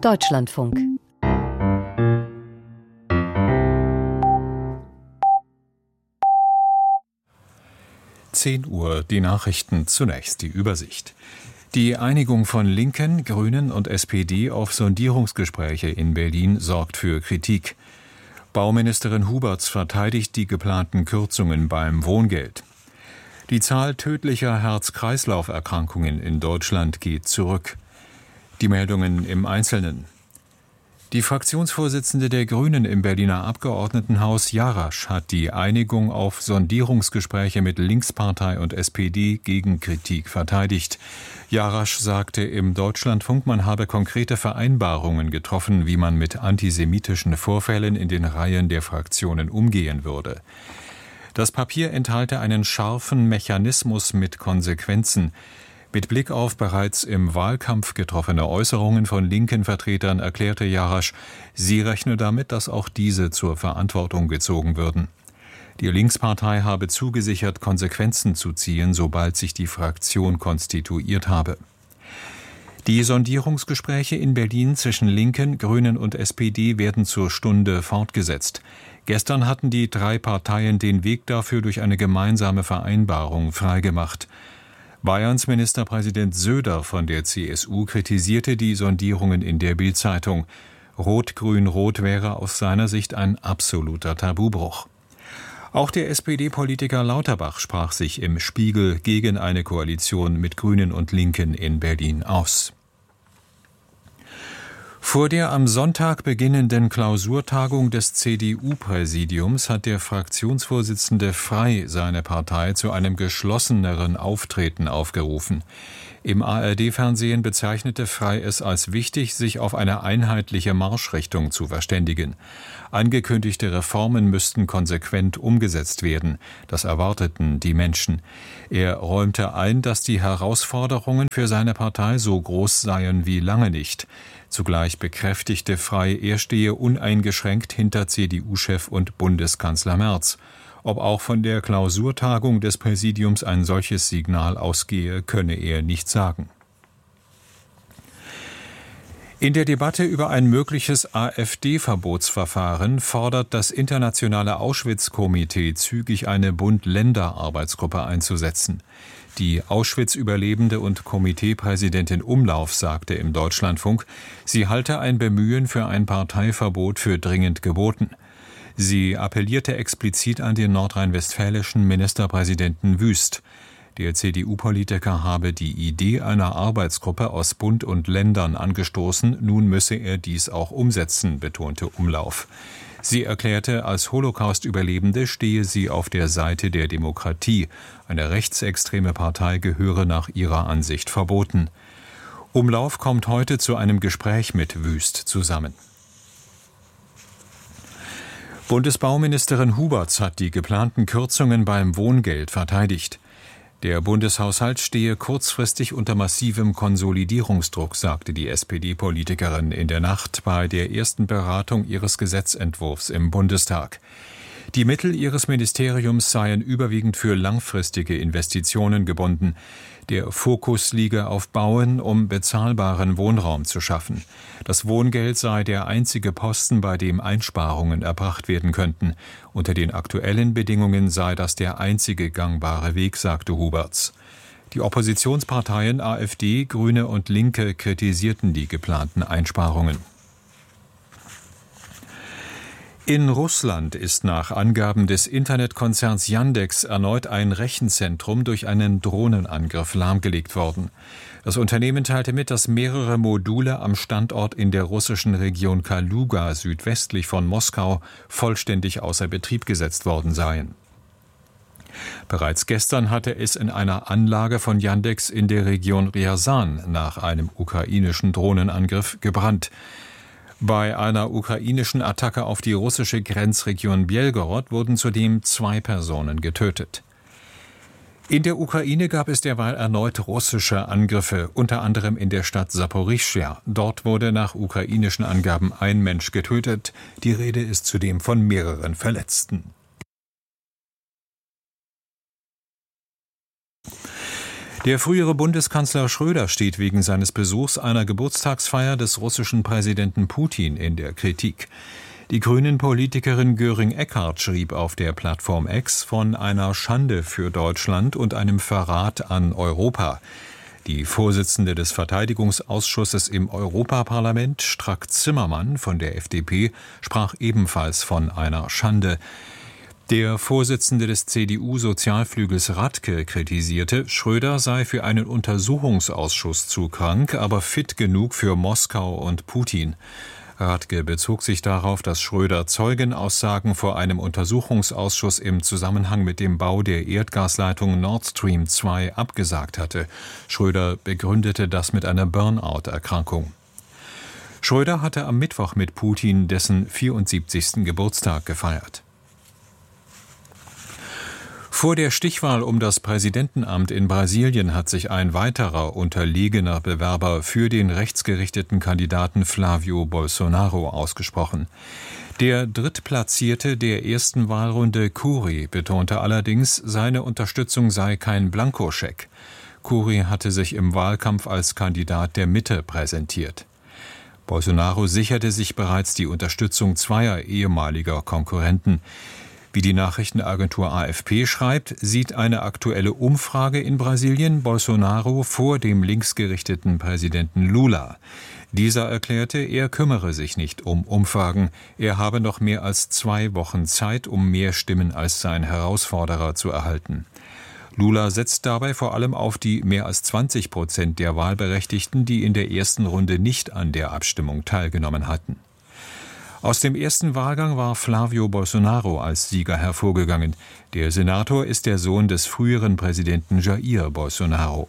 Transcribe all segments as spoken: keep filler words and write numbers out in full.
Deutschlandfunk. zehn Uhr, die Nachrichten, zunächst die Übersicht. Die Einigung von Linken, Grünen und S P D auf Sondierungsgespräche in Berlin sorgt für Kritik. Bauministerin Huberts verteidigt die geplanten Kürzungen beim Wohngeld. Die Zahl tödlicher Herz-Kreislauf-Erkrankungen in Deutschland geht zurück. Die Meldungen im Einzelnen. Die Fraktionsvorsitzende der Grünen im Berliner Abgeordnetenhaus, Jarasch, hat die Einigung auf Sondierungsgespräche mit Linkspartei und S P D gegen Kritik verteidigt. Jarasch sagte im Deutschlandfunk, man habe konkrete Vereinbarungen getroffen, wie man mit antisemitischen Vorfällen in den Reihen der Fraktionen umgehen würde. Das Papier enthalte einen scharfen Mechanismus mit Konsequenzen. Mit Blick auf bereits im Wahlkampf getroffene Äußerungen von linken Vertretern erklärte Jarasch, sie rechne damit, dass auch diese zur Verantwortung gezogen würden. Die Linkspartei habe zugesichert, Konsequenzen zu ziehen, sobald sich die Fraktion konstituiert habe. Die Sondierungsgespräche in Berlin zwischen Linken, Grünen und S P D werden zur Stunde fortgesetzt. Gestern hatten die drei Parteien den Weg dafür durch eine gemeinsame Vereinbarung freigemacht. Bayerns Ministerpräsident Söder von der C S U kritisierte die Sondierungen in der Bild-Zeitung. Rot-Grün-Rot wäre aus seiner Sicht ein absoluter Tabubruch. Auch der S P D-Politiker Lauterbach sprach sich im Spiegel gegen eine Koalition mit Grünen und Linken in Berlin aus. Vor der am Sonntag beginnenden Klausurtagung des C D U-Präsidiums hat der Fraktionsvorsitzende Frey seine Partei zu einem geschlosseneren Auftreten aufgerufen. Im A R D-Fernsehen bezeichnete Frey es als wichtig, sich auf eine einheitliche Marschrichtung zu verständigen. Angekündigte Reformen müssten konsequent umgesetzt werden. Das erwarteten die Menschen. Er räumte ein, dass die Herausforderungen für seine Partei so groß seien wie lange nicht. Zugleich bekräftigte Frey, er stehe uneingeschränkt hinter C D U-Chef und Bundeskanzler Merz. Ob auch von der Klausurtagung des Präsidiums ein solches Signal ausgehe, könne er nicht sagen. In der Debatte über ein mögliches AfD-Verbotsverfahren fordert das internationale Auschwitz-Komitee zügig eine Bund-Länder-Arbeitsgruppe einzusetzen. Die Auschwitz-Überlebende und Komiteepräsidentin Umlauf sagte im Deutschlandfunk, sie halte ein Bemühen für ein Parteiverbot für dringend geboten. Sie appellierte explizit an den nordrhein-westfälischen Ministerpräsidenten Wüst. Der C D U-Politiker habe die Idee einer Arbeitsgruppe aus Bund und Ländern angestoßen, nun müsse er dies auch umsetzen, betonte Umlauf. Sie erklärte, als Holocaust-Überlebende stehe sie auf der Seite der Demokratie. Eine rechtsextreme Partei gehöre nach ihrer Ansicht verboten. Umlauf kommt heute zu einem Gespräch mit Wüst zusammen. Bundesbauministerin Huberts hat die geplanten Kürzungen beim Wohngeld verteidigt. Der Bundeshaushalt stehe kurzfristig unter massivem Konsolidierungsdruck, sagte die S P D-Politikerin in der Nacht bei der ersten Beratung ihres Gesetzentwurfs im Bundestag. Die Mittel ihres Ministeriums seien überwiegend für langfristige Investitionen gebunden. Der Fokus liege auf Bauen, um bezahlbaren Wohnraum zu schaffen. Das Wohngeld sei der einzige Posten, bei dem Einsparungen erbracht werden könnten. Unter den aktuellen Bedingungen sei das der einzige gangbare Weg, sagte Huberts. Die Oppositionsparteien AfD, Grüne und Linke kritisierten die geplanten Einsparungen. In Russland ist nach Angaben des Internetkonzerns Yandex erneut ein Rechenzentrum durch einen Drohnenangriff lahmgelegt worden. Das Unternehmen teilte mit, dass mehrere Module am Standort in der russischen Region Kaluga südwestlich von Moskau vollständig außer Betrieb gesetzt worden seien. Bereits gestern hatte es in einer Anlage von Yandex in der Region Ryazan nach einem ukrainischen Drohnenangriff gebrannt. Bei einer ukrainischen Attacke auf die russische Grenzregion Belgorod wurden zudem zwei Personen getötet. In der Ukraine gab es derweil erneut russische Angriffe, unter anderem in der Stadt Saporischschja. Dort wurde nach ukrainischen Angaben ein Mensch getötet. Die Rede ist zudem von mehreren Verletzten. Der frühere Bundeskanzler Schröder steht wegen seines Besuchs einer Geburtstagsfeier des russischen Präsidenten Putin in der Kritik. Die Grünen-Politikerin Göring-Eckardt schrieb auf der Plattform X von einer Schande für Deutschland und einem Verrat an Europa. Die Vorsitzende des Verteidigungsausschusses im Europaparlament, Strack-Zimmermann von der F D P, sprach ebenfalls von einer Schande. Der Vorsitzende des C D U-Sozialflügels Radke kritisierte, Schröder sei für einen Untersuchungsausschuss zu krank, aber fit genug für Moskau und Putin. Radke bezog sich darauf, dass Schröder Zeugenaussagen vor einem Untersuchungsausschuss im Zusammenhang mit dem Bau der Erdgasleitung Nord Stream zwei abgesagt hatte. Schröder begründete das mit einer Burnout-Erkrankung. Schröder hatte am Mittwoch mit Putin dessen vierundsiebzigsten Geburtstag gefeiert. Vor der Stichwahl um das Präsidentenamt in Brasilien hat sich ein weiterer unterlegener Bewerber für den rechtsgerichteten Kandidaten Flávio Bolsonaro ausgesprochen. Der Drittplatzierte der ersten Wahlrunde, Cury, betonte allerdings, seine Unterstützung sei kein Blankoscheck. Cury hatte sich im Wahlkampf als Kandidat der Mitte präsentiert. Bolsonaro sicherte sich bereits die Unterstützung zweier ehemaliger Konkurrenten. Wie die Nachrichtenagentur A F P schreibt, sieht eine aktuelle Umfrage in Brasilien Bolsonaro vor dem linksgerichteten Präsidenten Lula. Dieser erklärte, er kümmere sich nicht um Umfragen. Er habe noch mehr als zwei Wochen Zeit, um mehr Stimmen als sein Herausforderer zu erhalten. Lula setzt dabei vor allem auf die mehr als zwanzig Prozent der Wahlberechtigten, die in der ersten Runde nicht an der Abstimmung teilgenommen hatten. Aus dem ersten Wahlgang war Flávio Bolsonaro als Sieger hervorgegangen. Der Senator ist der Sohn des früheren Präsidenten Jair Bolsonaro.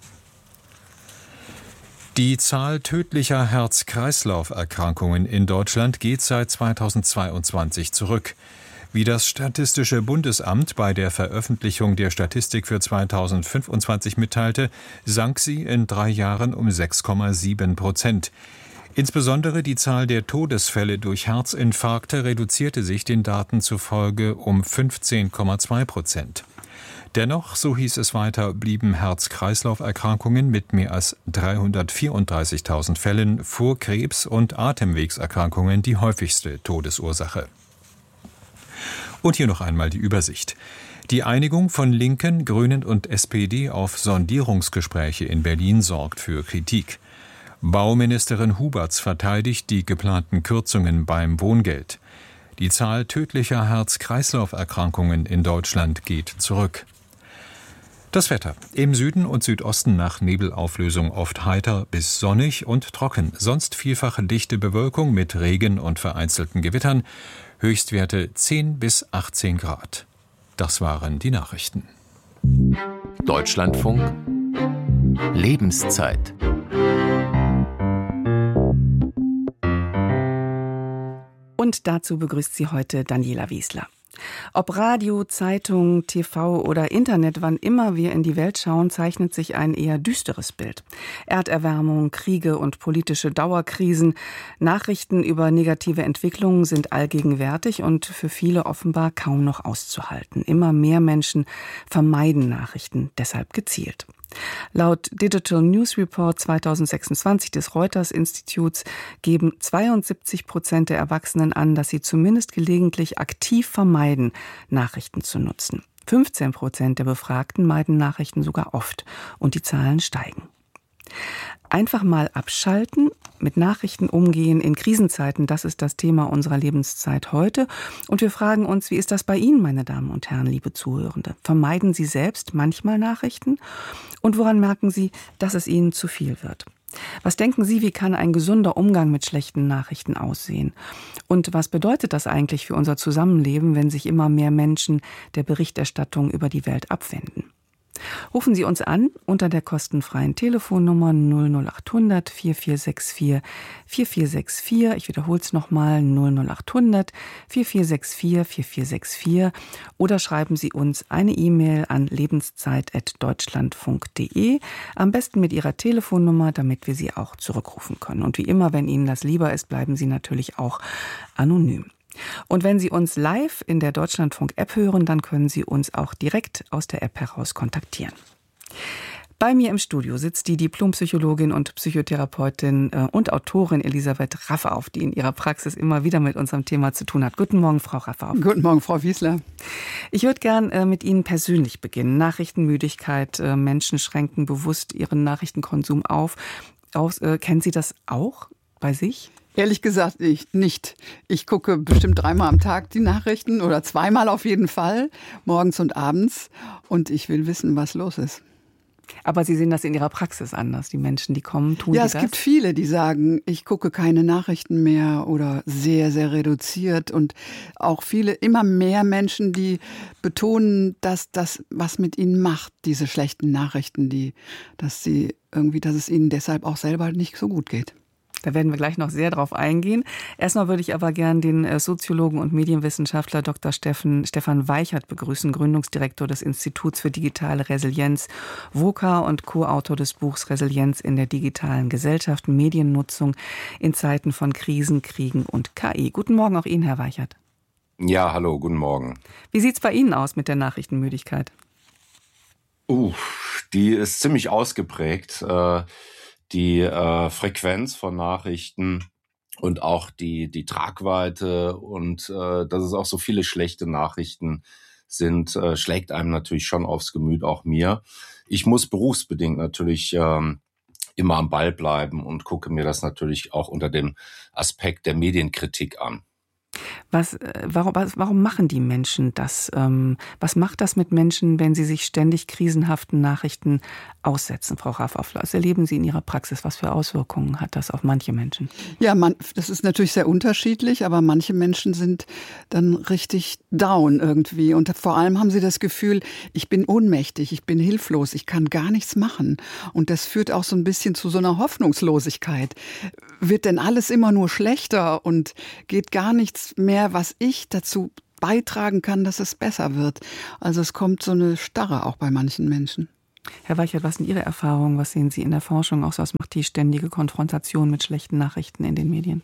Die Zahl tödlicher Herz-Kreislauf-Erkrankungen in Deutschland geht seit zweitausendzweiundzwanzig zurück. Wie das Statistische Bundesamt bei der Veröffentlichung der Statistik für zweitausendfünfundzwanzig mitteilte, sank sie in drei Jahren um sechs Komma sieben Prozent. Insbesondere die Zahl der Todesfälle durch Herzinfarkte reduzierte sich den Daten zufolge um fünfzehn Komma zwei Prozent. Dennoch, so hieß es weiter, blieben Herz-Kreislauf-Erkrankungen mit mehr als dreihundertvierunddreißigtausend Fällen vor Krebs und Atemwegserkrankungen die häufigste Todesursache. Und hier noch einmal die Übersicht. Die Einigung von Linken, Grünen und S P D auf Sondierungsgespräche in Berlin sorgt für Kritik. Bauministerin Huberts verteidigt die geplanten Kürzungen beim Wohngeld. Die Zahl tödlicher Herz-Kreislauf-Erkrankungen in Deutschland geht zurück. Das Wetter. Im Süden und Südosten nach Nebelauflösung oft heiter bis sonnig und trocken. Sonst vielfach dichte Bewölkung mit Regen und vereinzelten Gewittern. Höchstwerte zehn bis achtzehn Grad. Das waren die Nachrichten. Deutschlandfunk Lebenszeit. Und dazu begrüßt sie heute Daniela Wiesler. Ob Radio, Zeitung, T V oder Internet, wann immer wir in die Welt schauen, zeichnet sich ein eher düsteres Bild. Erderwärmung, Kriege und politische Dauerkrisen, Nachrichten über negative Entwicklungen sind allgegenwärtig und für viele offenbar kaum noch auszuhalten. Immer mehr Menschen vermeiden Nachrichten, deshalb gezielt. Laut Digital News Report zweitausendsechsundzwanzig des Reuters-Instituts geben zweiundsiebzig Prozent der Erwachsenen an, dass sie zumindest gelegentlich aktiv vermeiden, Nachrichten zu nutzen. fünfzehn Prozent der Befragten meiden Nachrichten sogar oft und die Zahlen steigen. Einfach mal abschalten, mit Nachrichten umgehen in Krisenzeiten, das ist das Thema unserer Lebenszeit heute. Und wir fragen uns, wie ist das bei Ihnen, meine Damen und Herren, liebe Zuhörende? Vermeiden Sie selbst manchmal Nachrichten? Und woran merken Sie, dass es Ihnen zu viel wird? Was denken Sie, wie kann ein gesunder Umgang mit schlechten Nachrichten aussehen? Und was bedeutet das eigentlich für unser Zusammenleben, wenn sich immer mehr Menschen der Berichterstattung über die Welt abwenden? Rufen Sie uns an unter der kostenfreien Telefonnummer null null acht hundert vier vier sechs vier vier vier sechs vier. Ich wiederhole es nochmal null null acht hundert vier vier sechs vier vier vier sechs vier oder schreiben Sie uns eine E-Mail an lebenszeit at deutschlandfunk punkt de, am besten mit Ihrer Telefonnummer, damit wir Sie auch zurückrufen können. Und wie immer, wenn Ihnen das lieber ist, bleiben Sie natürlich auch anonym. Und wenn Sie uns live in der Deutschlandfunk-App hören, dann können Sie uns auch direkt aus der App heraus kontaktieren. Bei mir im Studio sitzt die Diplompsychologin und Psychotherapeutin und Autorin Elisabeth Raffauf, die in ihrer Praxis immer wieder mit unserem Thema zu tun hat. Guten Morgen, Frau Raffauf. Guten Morgen, Frau Wiesler. Ich würde gern mit Ihnen persönlich beginnen. Nachrichtenmüdigkeit, Menschen schränken bewusst ihren Nachrichtenkonsum auf. Aus, äh, kennen Sie das auch bei sich? Ehrlich gesagt, ich nicht. Ich gucke bestimmt dreimal am Tag die Nachrichten oder zweimal auf jeden Fall, morgens und abends. Und ich will wissen, was los ist. Aber Sie sehen das in Ihrer Praxis anders. Die Menschen, die kommen, tun ja, die es das? gibt viele, die sagen, ich gucke keine Nachrichten mehr oder sehr, sehr reduziert. Und auch viele, immer mehr Menschen, die betonen, dass das was mit ihnen macht, diese schlechten Nachrichten, die, dass sie irgendwie, dass es ihnen deshalb auch selber nicht so gut geht. Da werden wir gleich noch sehr drauf eingehen. Erstmal würde ich aber gern den Soziologen und Medienwissenschaftler Doktor Steffen, Stefan Weichert begrüßen, Gründungsdirektor des Instituts für digitale Resilienz, VOCA und Co-Autor des Buchs Resilienz in der digitalen Gesellschaft, Mediennutzung in Zeiten von Krisen, Kriegen und K I. Guten Morgen auch Ihnen, Herr Weichert. Ja, hallo, guten Morgen. Wie sieht's bei Ihnen aus mit der Nachrichtenmüdigkeit? Uh, die ist ziemlich ausgeprägt. Äh, Die äh, Frequenz von Nachrichten und auch die die Tragweite und äh, dass es auch so viele schlechte Nachrichten sind, äh, schlägt einem natürlich schon aufs Gemüt, auch mir. Ich muss berufsbedingt natürlich ähm, immer am Ball bleiben und gucke mir das natürlich auch unter dem Aspekt der Medienkritik an. Was, warum, warum machen die Menschen das? Was macht das mit Menschen, wenn sie sich ständig krisenhaften Nachrichten aussetzen, Frau Raffauf? Was erleben Sie in Ihrer Praxis? Was für Auswirkungen hat das auf manche Menschen? Ja, man, das ist natürlich sehr unterschiedlich, aber manche Menschen sind dann richtig down irgendwie. Und vor allem haben sie das Gefühl, ich bin ohnmächtig, ich bin hilflos, ich kann gar nichts machen. Und das führt auch so ein bisschen zu so einer Hoffnungslosigkeit. Wird denn alles immer nur schlechter und geht gar nichts mehr, was ich dazu beitragen kann, dass es besser wird? Also es kommt so eine Starre auch bei manchen Menschen. Herr Weichert, was sind Ihre Erfahrungen? Was sehen Sie in der Forschung aus? Was macht die ständige Konfrontation mit schlechten Nachrichten in den Medien?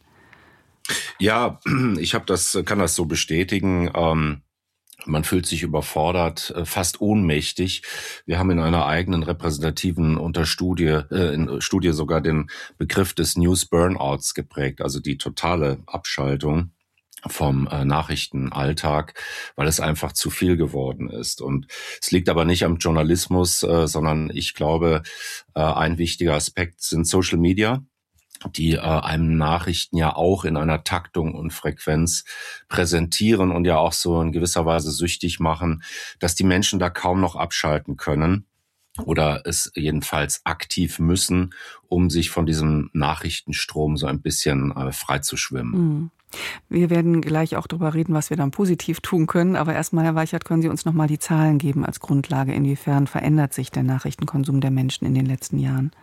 Ja, ich habe das, kann das so bestätigen. Ähm Man fühlt sich überfordert, fast ohnmächtig. Wir haben in einer eigenen repräsentativen Unterstudie, äh, in Studie sogar den Begriff des News Burnouts geprägt, also die totale Abschaltung vom äh, Nachrichtenalltag, weil es einfach zu viel geworden ist. Und es liegt aber nicht am Journalismus, äh, sondern ich glaube, äh, ein wichtiger Aspekt sind Social Media, die äh, einem Nachrichten ja auch in einer Taktung und Frequenz präsentieren und ja auch so in gewisser Weise süchtig machen, dass die Menschen da kaum noch abschalten können oder es jedenfalls aktiv müssen, um sich von diesem Nachrichtenstrom so ein bisschen äh, frei zu schwimmen. Wir werden gleich auch darüber reden, was wir dann positiv tun können. Aber erstmal, Herr Weichert, können Sie uns noch mal die Zahlen geben als Grundlage? Inwiefern verändert sich der Nachrichtenkonsum der Menschen in den letzten Jahren?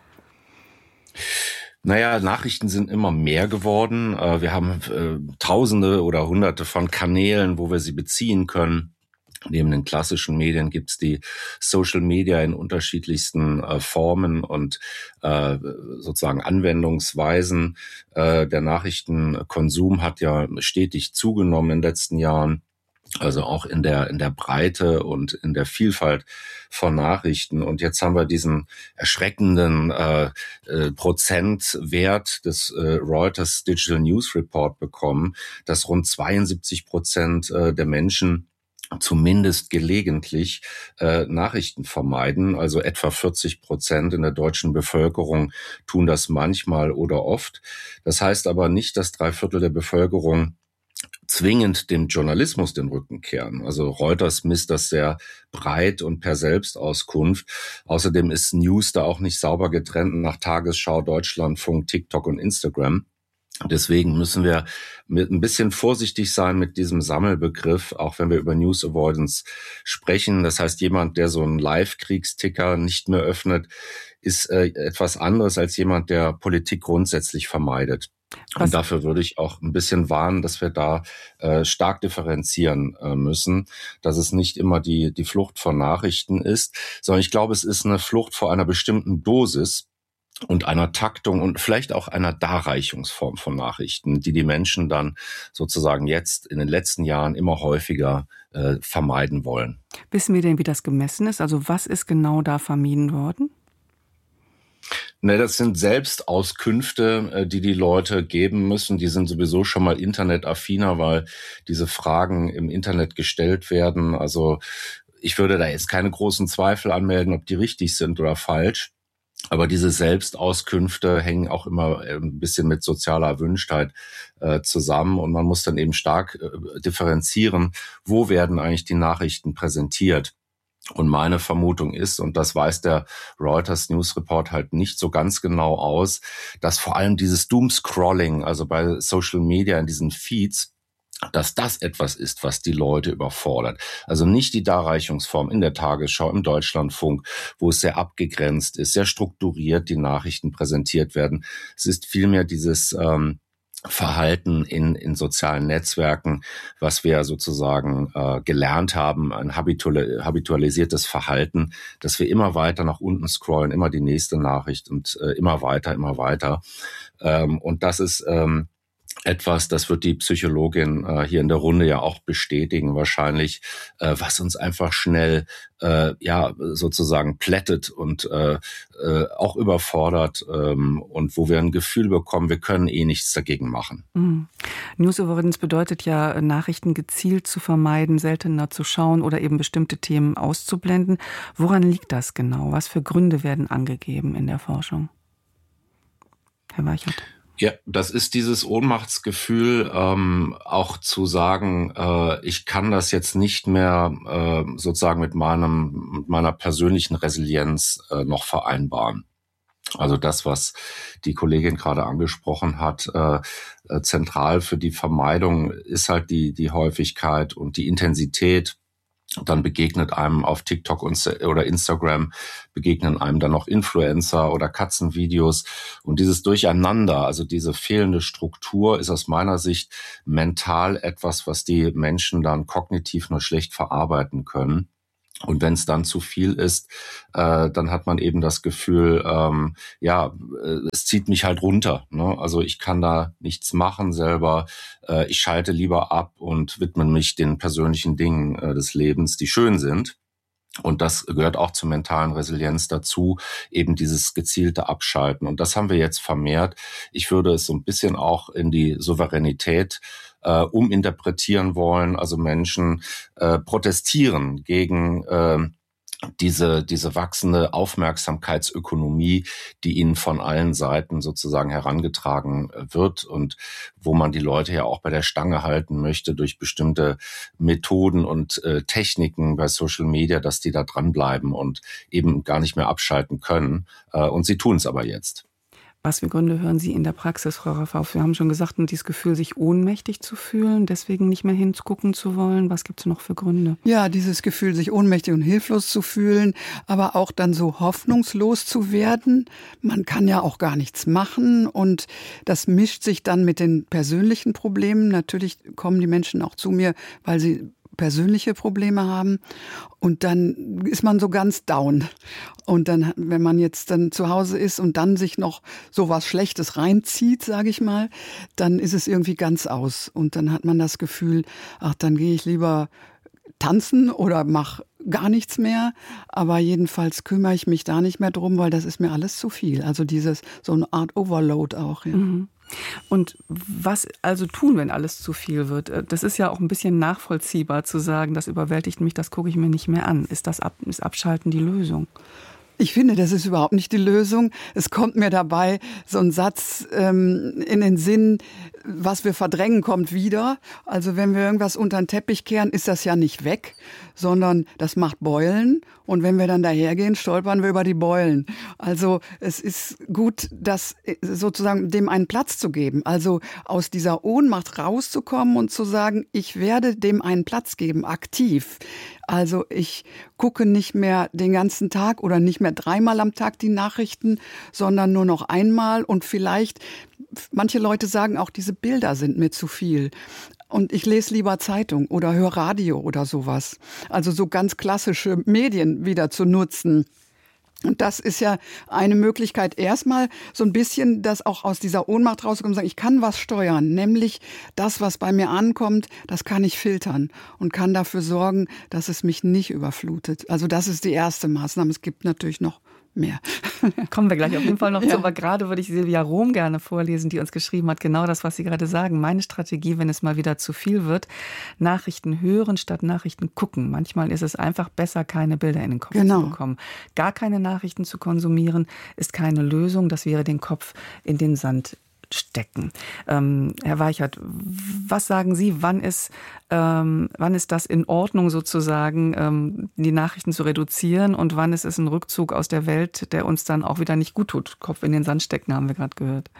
Naja, Nachrichten sind immer mehr geworden. Wir haben äh, Tausende oder Hunderte von Kanälen, wo wir sie beziehen können. Neben den klassischen Medien gibt's die Social Media in unterschiedlichsten äh, Formen und äh, sozusagen Anwendungsweisen. Äh, der Nachrichtenkonsum hat ja stetig zugenommen in den letzten Jahren. Also auch in der in der Breite und in der Vielfalt von Nachrichten. Und jetzt haben wir diesen erschreckenden äh, äh, Prozentwert des äh, Reuters Digital News Report bekommen, dass rund zweiundsiebzig Prozent äh, der Menschen zumindest gelegentlich äh, Nachrichten vermeiden. Also etwa vierzig Prozent in der deutschen Bevölkerung tun das manchmal oder oft. Das heißt aber nicht, dass drei Viertel der Bevölkerung zwingend dem Journalismus den Rücken kehren. Also Reuters misst das sehr breit und per Selbstauskunft. Außerdem ist News da auch nicht sauber getrennt nach Tagesschau, Deutschlandfunk, TikTok und Instagram. Deswegen müssen wir mit ein bisschen vorsichtig sein mit diesem Sammelbegriff, auch wenn wir über News Avoidance sprechen. Das heißt, jemand, der so einen Live-Kriegsticker nicht mehr öffnet, ist äh, etwas anderes als jemand, der Politik grundsätzlich vermeidet. Was? Und dafür würde ich auch ein bisschen warnen, dass wir da äh, stark differenzieren äh, müssen, dass es nicht immer die die Flucht von Nachrichten ist, sondern ich glaube, es ist eine Flucht vor einer bestimmten Dosis und einer Taktung und vielleicht auch einer Darreichungsform von Nachrichten, die die Menschen dann sozusagen jetzt in den letzten Jahren immer häufiger äh, vermeiden wollen. Wissen wir denn, wie das gemessen ist? Also was ist genau da vermieden worden? Ne, das sind Selbstauskünfte, die die Leute geben müssen. Die sind sowieso schon mal internetaffiner, weil diese Fragen im Internet gestellt werden. Also ich würde da jetzt keine großen Zweifel anmelden, ob die richtig sind oder falsch. Aber diese Selbstauskünfte hängen auch immer ein bisschen mit sozialer Erwünschtheit äh, zusammen. Und man muss dann eben stark äh, differenzieren, wo werden eigentlich die Nachrichten präsentiert. Und meine Vermutung ist, und das weiß der Reuters News Report halt nicht so ganz genau aus, dass vor allem dieses Doomscrolling, also bei Social Media in diesen Feeds, dass das etwas ist, was die Leute überfordert. Also nicht die Darreichungsform in der Tagesschau, im Deutschlandfunk, wo es sehr abgegrenzt ist, sehr strukturiert die Nachrichten präsentiert werden. Es ist vielmehr dieses ähm, Verhalten in in sozialen Netzwerken, was wir sozusagen äh, gelernt haben, ein habitual, habitualisiertes Verhalten, dass wir immer weiter nach unten scrollen, immer die nächste Nachricht und äh, immer weiter, immer weiter. Ähm, und das ist ähm, etwas, das wird die Psychologin äh, hier in der Runde ja auch bestätigen wahrscheinlich, äh, was uns einfach schnell äh, ja sozusagen plättet und äh, äh, auch überfordert ähm, und wo wir ein Gefühl bekommen, wir können eh nichts dagegen machen. Mhm. News-Avoidance bedeutet ja, Nachrichten gezielt zu vermeiden, seltener zu schauen oder eben bestimmte Themen auszublenden. Woran liegt das genau? Was für Gründe werden angegeben in der Forschung? Herr Weichert. Ja, das ist dieses Ohnmachtsgefühl, ähm, auch zu sagen, äh, ich kann das jetzt nicht mehr äh, sozusagen mit meinem mit meiner persönlichen Resilienz äh, noch vereinbaren. Also das, was die Kollegin gerade angesprochen hat, äh, äh, zentral für die Vermeidung ist halt die die Häufigkeit und die Intensität. Dann begegnet einem auf TikTok oder Instagram, begegnen einem dann noch Influencer oder Katzenvideos. Und dieses Durcheinander, also diese fehlende Struktur, ist aus meiner Sicht mental etwas, was die Menschen dann kognitiv nur schlecht verarbeiten können. Und wenn es dann zu viel ist, äh, dann hat man eben das Gefühl, ähm, ja, äh, es zieht mich halt runter. Ne? Also ich kann da nichts machen selber. Äh, ich schalte lieber ab und widme mich den persönlichen Dingen äh, des Lebens, die schön sind. Und das gehört auch zur mentalen Resilienz dazu, eben dieses gezielte Abschalten. Und das haben wir jetzt vermehrt. Ich würde es so ein bisschen auch in die Souveränität äh, uminterpretieren wollen. Also Menschen äh, protestieren gegen äh, diese diese wachsende Aufmerksamkeitsökonomie, die ihnen von allen Seiten sozusagen herangetragen wird und wo man die Leute ja auch bei der Stange halten möchte durch bestimmte Methoden und äh, Techniken bei Social Media, dass die da dranbleiben und eben gar nicht mehr abschalten können. Äh, und sie tun es aber jetzt. Was für Gründe hören Sie in der Praxis, Frau Raffauf? Wir haben schon gesagt, dieses Gefühl, sich ohnmächtig zu fühlen, deswegen nicht mehr hingucken zu wollen. Was gibt es noch für Gründe? Ja, dieses Gefühl, sich ohnmächtig und hilflos zu fühlen, aber auch dann so hoffnungslos zu werden. Man kann ja auch gar nichts machen und das mischt sich dann mit den persönlichen Problemen. Natürlich kommen die Menschen auch zu mir, weil sie persönliche Probleme haben und dann ist man so ganz down. Und dann, wenn man jetzt dann zu Hause ist und dann sich noch so was Schlechtes reinzieht, sage ich mal, dann ist es irgendwie ganz aus. Und dann hat man das Gefühl, ach, dann gehe ich lieber tanzen oder mache gar nichts mehr. Aber jedenfalls kümmere ich mich da nicht mehr drum, weil das ist mir alles zu viel. Also dieses, so eine Art Overload auch. Ja. Mhm. Und was also tun, wenn alles zu viel wird? Das ist ja auch ein bisschen nachvollziehbar zu sagen, das überwältigt mich, das gucke ich mir nicht mehr an. Ist das Ab- ist Abschalten die Lösung? Ich finde, das ist überhaupt nicht die Lösung. Es kommt mir dabei so ein Satz ähm, in den Sinn, was wir verdrängen, kommt wieder. Also wenn wir irgendwas unter den Teppich kehren, ist das ja nicht weg, sondern das macht Beulen. Und wenn wir dann dahergehen, stolpern wir über die Beulen. Also es ist gut, das sozusagen dem einen Platz zu geben. Also aus dieser Ohnmacht rauszukommen und zu sagen, ich werde dem einen Platz geben, aktiv. Also ich gucke nicht mehr den ganzen Tag oder nicht mehr dreimal am Tag die Nachrichten, sondern nur noch einmal. Und vielleicht, manche Leute sagen auch, diese Bilder sind mir zu viel. Und ich lese lieber Zeitung oder höre Radio oder sowas. Also so ganz klassische Medien wieder zu nutzen. Und das ist ja eine Möglichkeit, erstmal so ein bisschen das auch aus dieser Ohnmacht rauszukommen und sagen, ich kann was steuern, nämlich das, was bei mir ankommt, das kann ich filtern und kann dafür sorgen, dass es mich nicht überflutet. Also das ist die erste Maßnahme. Es gibt natürlich noch mehr. Kommen wir gleich auf jeden Fall noch ja. zu, aber gerade würde ich Silvia Rohm gerne vorlesen, die uns geschrieben hat, genau das, was Sie gerade sagen. Meine Strategie, wenn es mal wieder zu viel wird, Nachrichten hören statt Nachrichten gucken. Manchmal ist es einfach besser, keine Bilder in den Kopf genau. zu bekommen. Gar keine Nachrichten zu konsumieren, ist keine Lösung. Das wäre den Kopf in den Sand stecken. Ähm, Herr Weichert, was sagen Sie, wann ist, ähm, wann ist das in Ordnung sozusagen, ähm, die Nachrichten zu reduzieren und wann ist es ein Rückzug aus der Welt, der uns dann auch wieder nicht gut tut? Kopf in den Sand stecken, haben wir gerade gehört.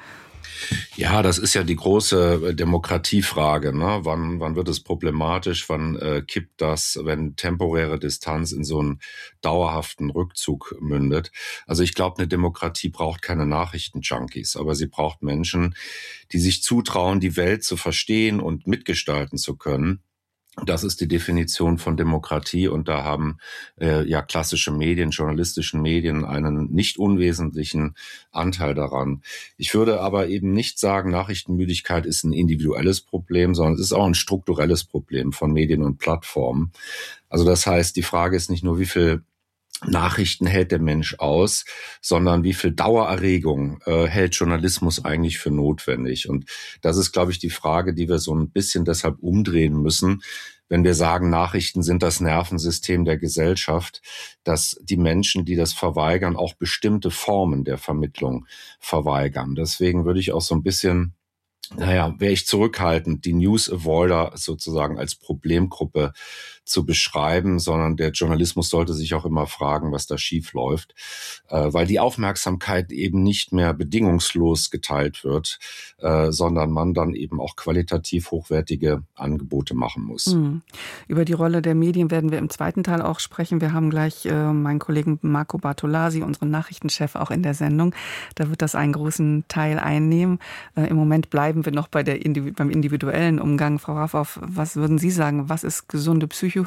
Ja, das ist ja die große Demokratiefrage. Ne? Wann, wann wird es problematisch? Wann äh, kippt das, wenn temporäre Distanz in so einen dauerhaften Rückzug mündet? Also ich glaube, eine Demokratie braucht keine Nachrichtenjunkies, aber sie braucht Menschen, die sich zutrauen, die Welt zu verstehen und mitgestalten zu können. Das ist die Definition von Demokratie und da haben äh, ja klassische Medien, journalistischen Medien einen nicht unwesentlichen Anteil daran. Ich würde aber eben nicht sagen, Nachrichtenmüdigkeit ist ein individuelles Problem, sondern es ist auch ein strukturelles Problem von Medien und Plattformen. Also das heißt, die Frage ist nicht nur, wie viel Nachrichten hält der Mensch aus, sondern wie viel Dauererregung äh, hält Journalismus eigentlich für notwendig? Und das ist, glaube ich, die Frage, die wir so ein bisschen deshalb umdrehen müssen, wenn wir sagen, Nachrichten sind das Nervensystem der Gesellschaft, dass die Menschen, die das verweigern, auch bestimmte Formen der Vermittlung verweigern. Deswegen würde ich auch so ein bisschen, naja, wäre ich zurückhaltend, die News Avoider sozusagen als Problemgruppe zu beschreiben, sondern der Journalismus sollte sich auch immer fragen, was da schief läuft, äh, weil die Aufmerksamkeit eben nicht mehr bedingungslos geteilt wird, äh, sondern man dann eben auch qualitativ hochwertige Angebote machen muss. Mhm. Über die Rolle der Medien werden wir im zweiten Teil auch sprechen. Wir haben gleich äh, meinen Kollegen Marco Bartolasi, unseren Nachrichtenchef, auch in der Sendung. Da wird das einen großen Teil einnehmen. Äh, Im Moment bleiben wir noch bei der Individu- beim individuellen Umgang. Frau Raffow, was würden Sie sagen? Was ist gesunde Psychohygiene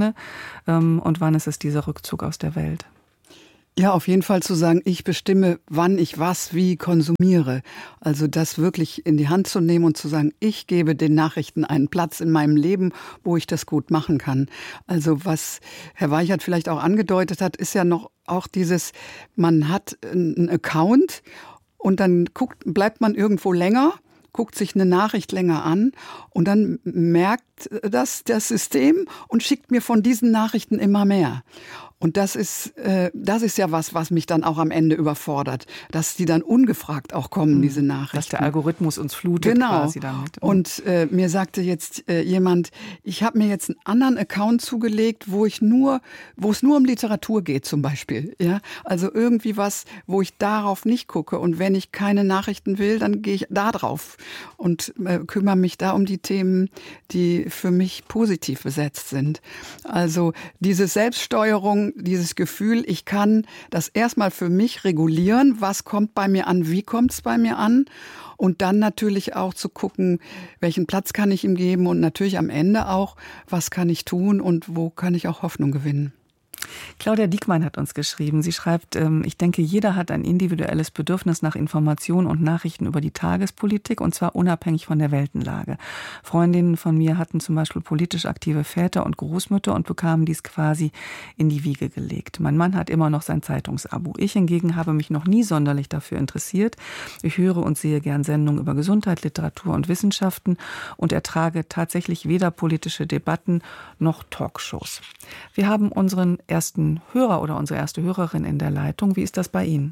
ähm, und wann ist es dieser Rückzug aus der Welt? Ja, auf jeden Fall zu sagen, ich bestimme, wann ich was wie konsumiere. Also das wirklich in die Hand zu nehmen und zu sagen, ich gebe den Nachrichten einen Platz in meinem Leben, wo ich das gut machen kann. Also was Herr Weichert vielleicht auch angedeutet hat, ist ja noch auch dieses, man hat einen Account und dann guckt, bleibt man irgendwo länger, guckt sich eine Nachricht länger an und dann merkt das das System und schickt mir von diesen Nachrichten immer mehr. Und das ist, äh, das ist ja was, was mich dann auch am Ende überfordert, dass die dann ungefragt auch kommen, diese Nachrichten. Dass der Algorithmus uns flutet genau. quasi damit. Und äh, mir sagte jetzt äh, jemand, ich habe mir jetzt einen anderen Account zugelegt, wo ich nur, wo es nur um Literatur geht zum Beispiel. Ja, also irgendwie was, wo ich darauf nicht gucke. Und wenn ich keine Nachrichten will, dann gehe ich da drauf und äh, kümmere mich da um die Themen, die für mich positiv besetzt sind. Also diese Selbststeuerung, dieses Gefühl, ich kann das erstmal für mich regulieren, was kommt bei mir an, wie kommt es bei mir an und dann natürlich auch zu gucken, welchen Platz kann ich ihm geben und natürlich am Ende auch, was kann ich tun und wo kann ich auch Hoffnung gewinnen. Claudia Diekmann hat uns geschrieben. Sie schreibt, ich denke, jeder hat ein individuelles Bedürfnis nach Informationen und Nachrichten über die Tagespolitik und zwar unabhängig von der Weltenlage. Freundinnen von mir hatten zum Beispiel politisch aktive Väter und Großmütter und bekamen dies quasi in die Wiege gelegt. Mein Mann hat immer noch sein Zeitungsabo. Ich hingegen habe mich noch nie sonderlich dafür interessiert. Ich höre und sehe gern Sendungen über Gesundheit, Literatur und Wissenschaften und ertrage tatsächlich weder politische Debatten noch Talkshows. Wir haben unseren ersten Hörer oder unsere erste Hörerin in der Leitung. Wie ist das bei Ihnen?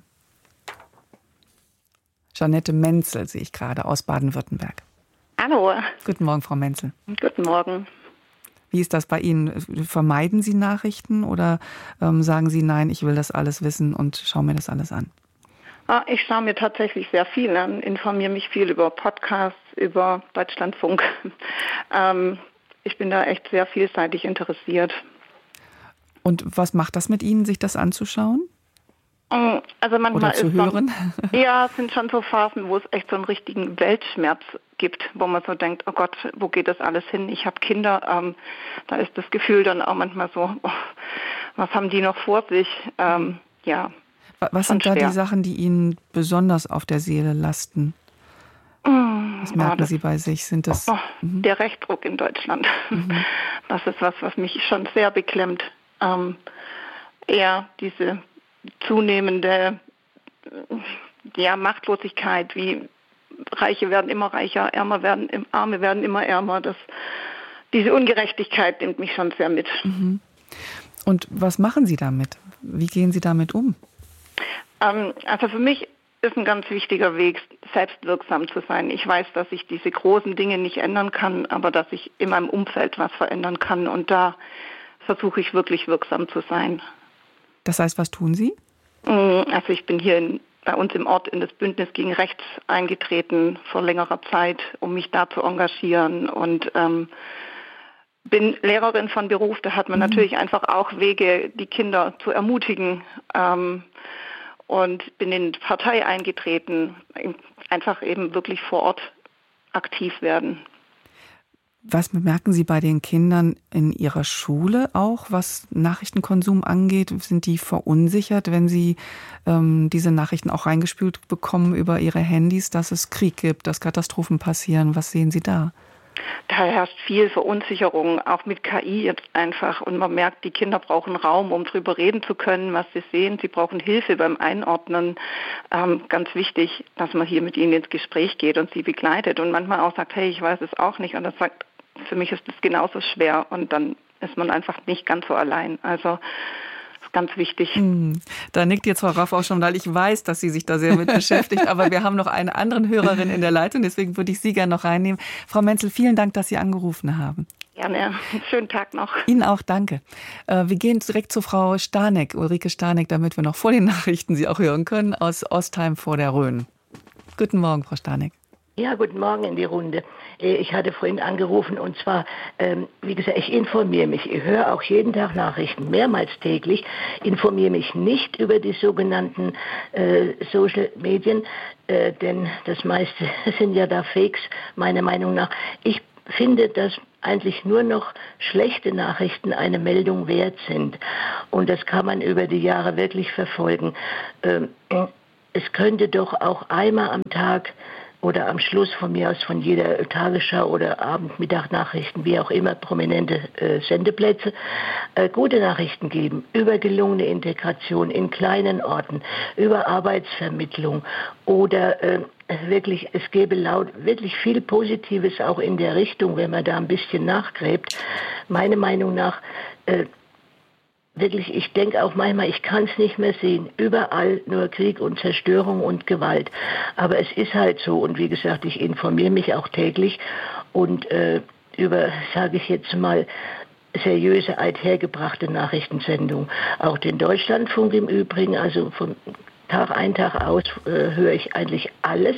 Jeanette Menzel sehe ich gerade aus Baden-Württemberg. Hallo. Guten Morgen, Frau Menzel. Guten Morgen. Wie ist das bei Ihnen? Vermeiden Sie Nachrichten oder ähm, sagen Sie, nein, ich will das alles wissen und schaue mir das alles an? Ich schaue mir tatsächlich sehr viel an, informiere mich viel über Podcasts, über Deutschlandfunk. ähm, ich bin da echt sehr vielseitig interessiert. Und was macht das mit Ihnen, sich das anzuschauen? Also manchmal Oder zu ist hören? So, ja, es sind schon so Phasen, wo es echt so einen richtigen Weltschmerz gibt, wo man so denkt, oh Gott, wo geht das alles hin? Ich habe Kinder, ähm, da ist das Gefühl dann auch manchmal so, oh, was haben die noch vor sich? Ähm, ja. Was sind da die Sachen, die Ihnen besonders auf der Seele lasten? Was merken oh, das, Sie bei sich? Sind das oh, mhm. Der Rechtsruck in Deutschland. Mhm. Das ist was, was mich schon sehr beklemmt. Ähm, eher diese zunehmende ja, Machtlosigkeit, wie Reiche werden immer reicher, Ärmer werden, Arme werden immer ärmer. Das, diese Ungerechtigkeit nimmt mich schon sehr mit. Mhm. Und was machen Sie damit? Wie gehen Sie damit um? Ähm, also für mich ist ein ganz wichtiger Weg, selbstwirksam zu sein. Ich weiß, dass ich diese großen Dinge nicht ändern kann, aber dass ich in meinem Umfeld was verändern kann. Und da versuche ich wirklich wirksam zu sein. Das heißt, was tun Sie? Also ich bin hier in, bei uns im Ort in das Bündnis gegen Rechts eingetreten vor längerer Zeit, um mich da zu engagieren, und ähm, bin Lehrerin von Beruf. Da hat man mhm. natürlich einfach auch Wege, die Kinder zu ermutigen, ähm, und bin in die Partei eingetreten, einfach eben wirklich vor Ort aktiv werden. Was bemerken Sie bei den Kindern in Ihrer Schule auch, was Nachrichtenkonsum angeht? Sind die verunsichert, wenn sie ähm, diese Nachrichten auch reingespült bekommen über ihre Handys, dass es Krieg gibt, dass Katastrophen passieren? Was sehen Sie da? Da herrscht viel Verunsicherung, auch mit K I jetzt einfach. Und man merkt, die Kinder brauchen Raum, um drüber reden zu können, was sie sehen. Sie brauchen Hilfe beim Einordnen. Ähm, ganz wichtig, dass man hier mit ihnen ins Gespräch geht und sie begleitet. Und manchmal auch sagt, hey, ich weiß es auch nicht. Und das sagt, für mich ist das genauso schwer. Und dann ist man einfach nicht ganz so allein. Also ganz wichtig. Da nickt jetzt Frau Raff auch schon, weil ich weiß, dass sie sich da sehr mit beschäftigt. Aber wir haben noch eine andere Hörerin in der Leitung, deswegen würde ich Sie gerne noch reinnehmen. Frau Menzel, vielen Dank, dass Sie angerufen haben. Gerne. Schönen Tag noch. Ihnen auch, danke. Wir gehen direkt zu Frau Stanek, Ulrike Stanek, damit wir noch vor den Nachrichten Sie auch hören können, aus Ostheim vor der Rhön. Guten Morgen, Frau Stanek. Ja, guten Morgen in die Runde. Ich hatte vorhin angerufen und zwar, ähm, wie gesagt, ich informiere mich. Ich höre auch jeden Tag Nachrichten, mehrmals täglich, informiere mich nicht über die sogenannten äh, Social Medien, äh, denn das meiste sind ja da Fakes, meiner Meinung nach. Ich finde, dass eigentlich nur noch schlechte Nachrichten eine Meldung wert sind. Und das kann man über die Jahre wirklich verfolgen. Ähm, es könnte doch auch einmal am Tag oder am Schluss von mir aus von jeder Tagesschau oder Abend-, Mittag-Nachrichten, wie auch immer, prominente äh, Sendeplätze, äh, gute Nachrichten geben über gelungene Integration in kleinen Orten, über Arbeitsvermittlung oder äh, wirklich, es gäbe laut wirklich viel Positives auch in der Richtung, wenn man da ein bisschen nachgräbt. Meiner Meinung nach äh, Wirklich, ich denke auch manchmal, ich kann es nicht mehr sehen. Überall nur Krieg und Zerstörung und Gewalt. Aber es ist halt so. Und wie gesagt, ich informiere mich auch täglich und äh, über, sage ich jetzt mal, seriöse, althergebrachte Nachrichtensendungen. Auch den Deutschlandfunk im Übrigen, also von Tag ein, Tag aus äh, höre ich eigentlich alles.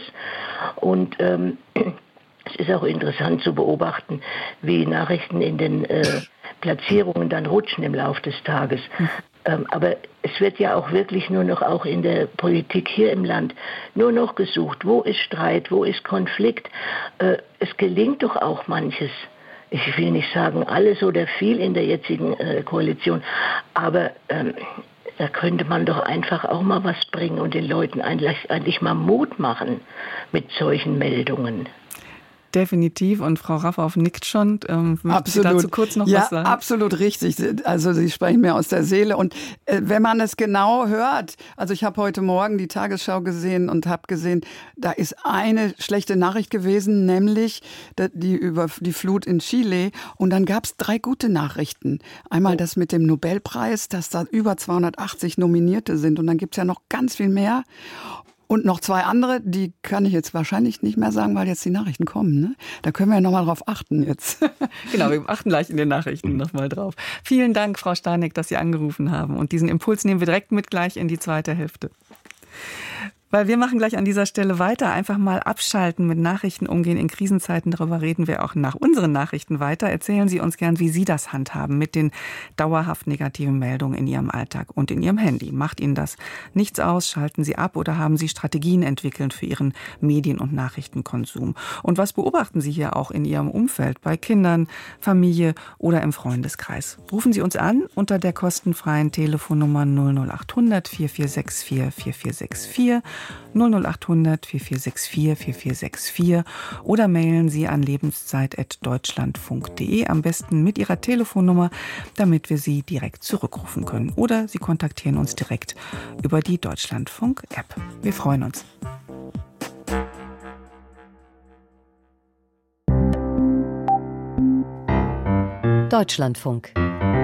Und ähm, es ist auch interessant zu beobachten, wie Nachrichten in den äh, Platzierungen dann rutschen im Laufe des Tages. Ähm, aber es wird ja auch wirklich nur noch auch in der Politik hier im Land nur noch gesucht, wo ist Streit, wo ist Konflikt. Äh, es gelingt doch auch manches. Ich will nicht sagen alles oder viel in der jetzigen äh, Koalition, aber ähm, da könnte man doch einfach auch mal was bringen und den Leuten eigentlich, eigentlich mal Mut machen mit solchen Meldungen. Definitiv. Und Frau Raffauf nickt schon. Ähm, absolut. Sie dazu kurz noch ja, was sagen? Absolut richtig. Also Sie sprechen mir aus der Seele. Und äh, wenn man es genau hört, also ich habe heute Morgen die Tagesschau gesehen und habe gesehen, da ist eine schlechte Nachricht gewesen, nämlich die über die Flut in Chile. Und dann gab es drei gute Nachrichten. Einmal das mit dem Nobelpreis, dass da über zweihundertachtzig Nominierte sind. Und dann gibt es ja noch ganz viel mehr. Und noch zwei andere, die kann ich jetzt wahrscheinlich nicht mehr sagen, weil jetzt die Nachrichten kommen. Ne? Da können wir ja nochmal drauf achten jetzt. Genau, wir achten gleich in den Nachrichten nochmal drauf. Vielen Dank, Frau Stanek, dass Sie angerufen haben. Und diesen Impuls nehmen wir direkt mit gleich in die zweite Hälfte. Weil wir machen gleich an dieser Stelle weiter. Einfach mal abschalten, mit Nachrichten umgehen in Krisenzeiten. Darüber reden wir auch nach unseren Nachrichten weiter. Erzählen Sie uns gern, wie Sie das handhaben mit den dauerhaft negativen Meldungen in Ihrem Alltag und in Ihrem Handy. Macht Ihnen das nichts aus? Schalten Sie ab oder haben Sie Strategien entwickelt für Ihren Medien- und Nachrichtenkonsum? Und was beobachten Sie hier auch in Ihrem Umfeld, bei Kindern, Familie oder im Freundeskreis? Rufen Sie uns an unter der kostenfreien Telefonnummer null null acht hundert vier vier sechs vier vier vier sechs vier null null acht hundert vier vier sechs vier vier vier sechs vier oder mailen Sie an lebenszeit at deutschlandfunk punkt de, am besten mit Ihrer Telefonnummer, damit wir Sie direkt zurückrufen können. Oder Sie kontaktieren uns direkt über die Deutschlandfunk-App. Wir freuen uns. Deutschlandfunk.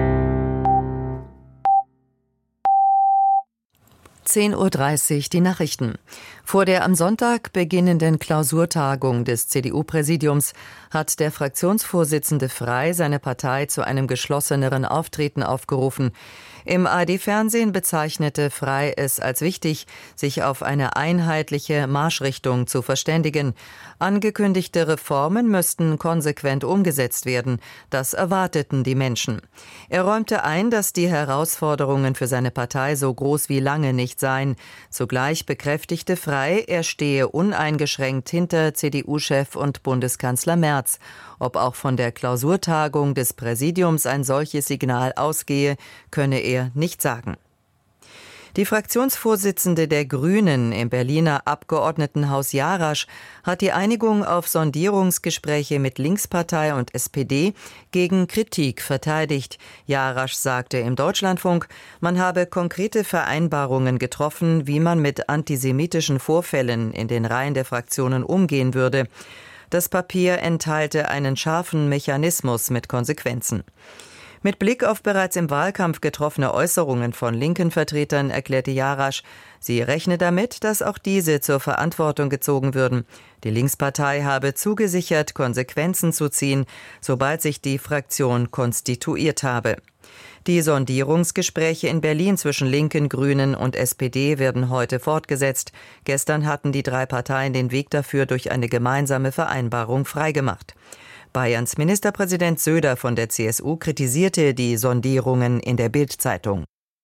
zehn Uhr dreißig, die Nachrichten. Vor der am Sonntag beginnenden Klausurtagung des C D U-Präsidiums hat der Fraktionsvorsitzende Frey seine Partei zu einem geschlosseneren Auftreten aufgerufen. Im A R D-Fernsehen bezeichnete Frey es als wichtig, sich auf eine einheitliche Marschrichtung zu verständigen. Angekündigte Reformen müssten konsequent umgesetzt werden. Das erwarteten die Menschen. Er räumte ein, dass die Herausforderungen für seine Partei so groß wie lange nicht seien. Zugleich bekräftigte Frey, er stehe uneingeschränkt hinter C D U-Chef und Bundeskanzler Merz. Ob auch von der Klausurtagung des Präsidiums ein solches Signal ausgehe, könne er nicht sagen. Die Fraktionsvorsitzende der Grünen im Berliner Abgeordnetenhaus Jarasch hat die Einigung auf Sondierungsgespräche mit Linkspartei und S P D gegen Kritik verteidigt. Jarasch sagte im Deutschlandfunk, man habe konkrete Vereinbarungen getroffen, wie man mit antisemitischen Vorfällen in den Reihen der Fraktionen umgehen würde. Das Papier enthalte einen scharfen Mechanismus mit Konsequenzen. Mit Blick auf bereits im Wahlkampf getroffene Äußerungen von linken Vertretern erklärte Jarasch, sie rechne damit, dass auch diese zur Verantwortung gezogen würden. Die Linkspartei habe zugesichert, Konsequenzen zu ziehen, sobald sich die Fraktion konstituiert habe. Die Sondierungsgespräche in Berlin zwischen Linken, Grünen und S P D werden heute fortgesetzt. Gestern hatten die drei Parteien den Weg dafür durch eine gemeinsame Vereinbarung freigemacht. Bayerns Ministerpräsident Söder von der C S U kritisierte die Sondierungen in der Bild-Zeitung.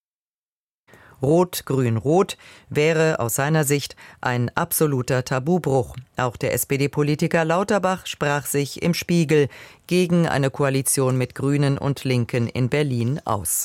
Rot, Grün, Rot wäre aus seiner Sicht ein absoluter Tabubruch. Auch der S P D-Politiker Lauterbach sprach sich im Spiegel gegen eine Koalition mit Grünen und Linken in Berlin aus.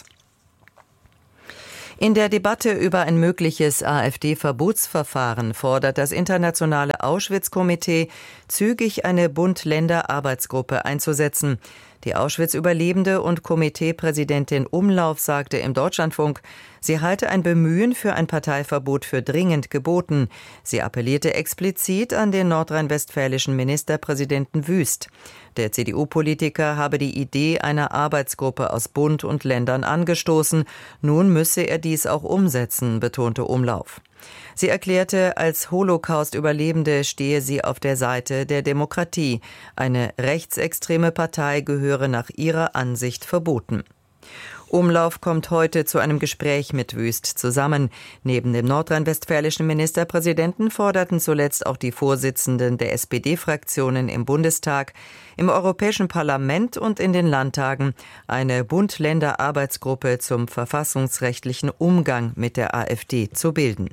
In der Debatte über ein mögliches AfD-Verbotsverfahren fordert das internationale Auschwitz-Komitee, zügig eine Bund-Länder-Arbeitsgruppe einzusetzen. Die Auschwitz-Überlebende und Komiteepräsidentin Umlauf sagte im Deutschlandfunk, sie halte ein Bemühen für ein Parteiverbot für dringend geboten. Sie appellierte explizit an den nordrhein-westfälischen Ministerpräsidenten Wüst. Der C D U-Politiker habe die Idee einer Arbeitsgruppe aus Bund und Ländern angestoßen. Nun müsse er dies auch umsetzen, betonte Umlauf. Sie erklärte, als Holocaust-Überlebende stehe sie auf der Seite der Demokratie. Eine rechtsextreme Partei gehöre nach ihrer Ansicht verboten. Umlauf kommt heute zu einem Gespräch mit Wüst zusammen. Neben dem nordrhein-westfälischen Ministerpräsidenten forderten zuletzt auch die Vorsitzenden der S P D-Fraktionen im Bundestag, im Europäischen Parlament und in den Landtagen eine Bund-Länder-Arbeitsgruppe zum verfassungsrechtlichen Umgang mit der AfD zu bilden.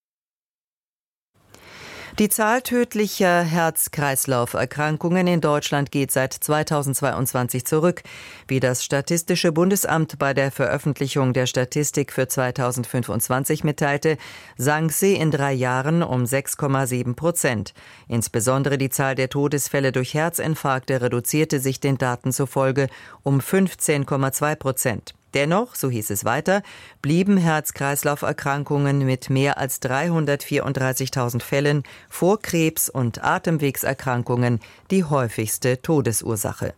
Die Zahl tödlicher Herz-Kreislauf-Erkrankungen in Deutschland geht seit zweitausendzweiundzwanzig zurück. Wie das Statistische Bundesamt bei der Veröffentlichung der Statistik für zweitausendfünfundzwanzig mitteilte, sank sie in drei Jahren um sechs Komma sieben Prozent. Insbesondere die Zahl der Todesfälle durch Herzinfarkte reduzierte sich den Daten zufolge um fünfzehn Komma zwei Prozent. Dennoch, so hieß es weiter, blieben Herz-Kreislauf-Erkrankungen mit mehr als dreihundertvierunddreißigtausend Fällen vor Krebs und Atemwegserkrankungen die häufigste Todesursache.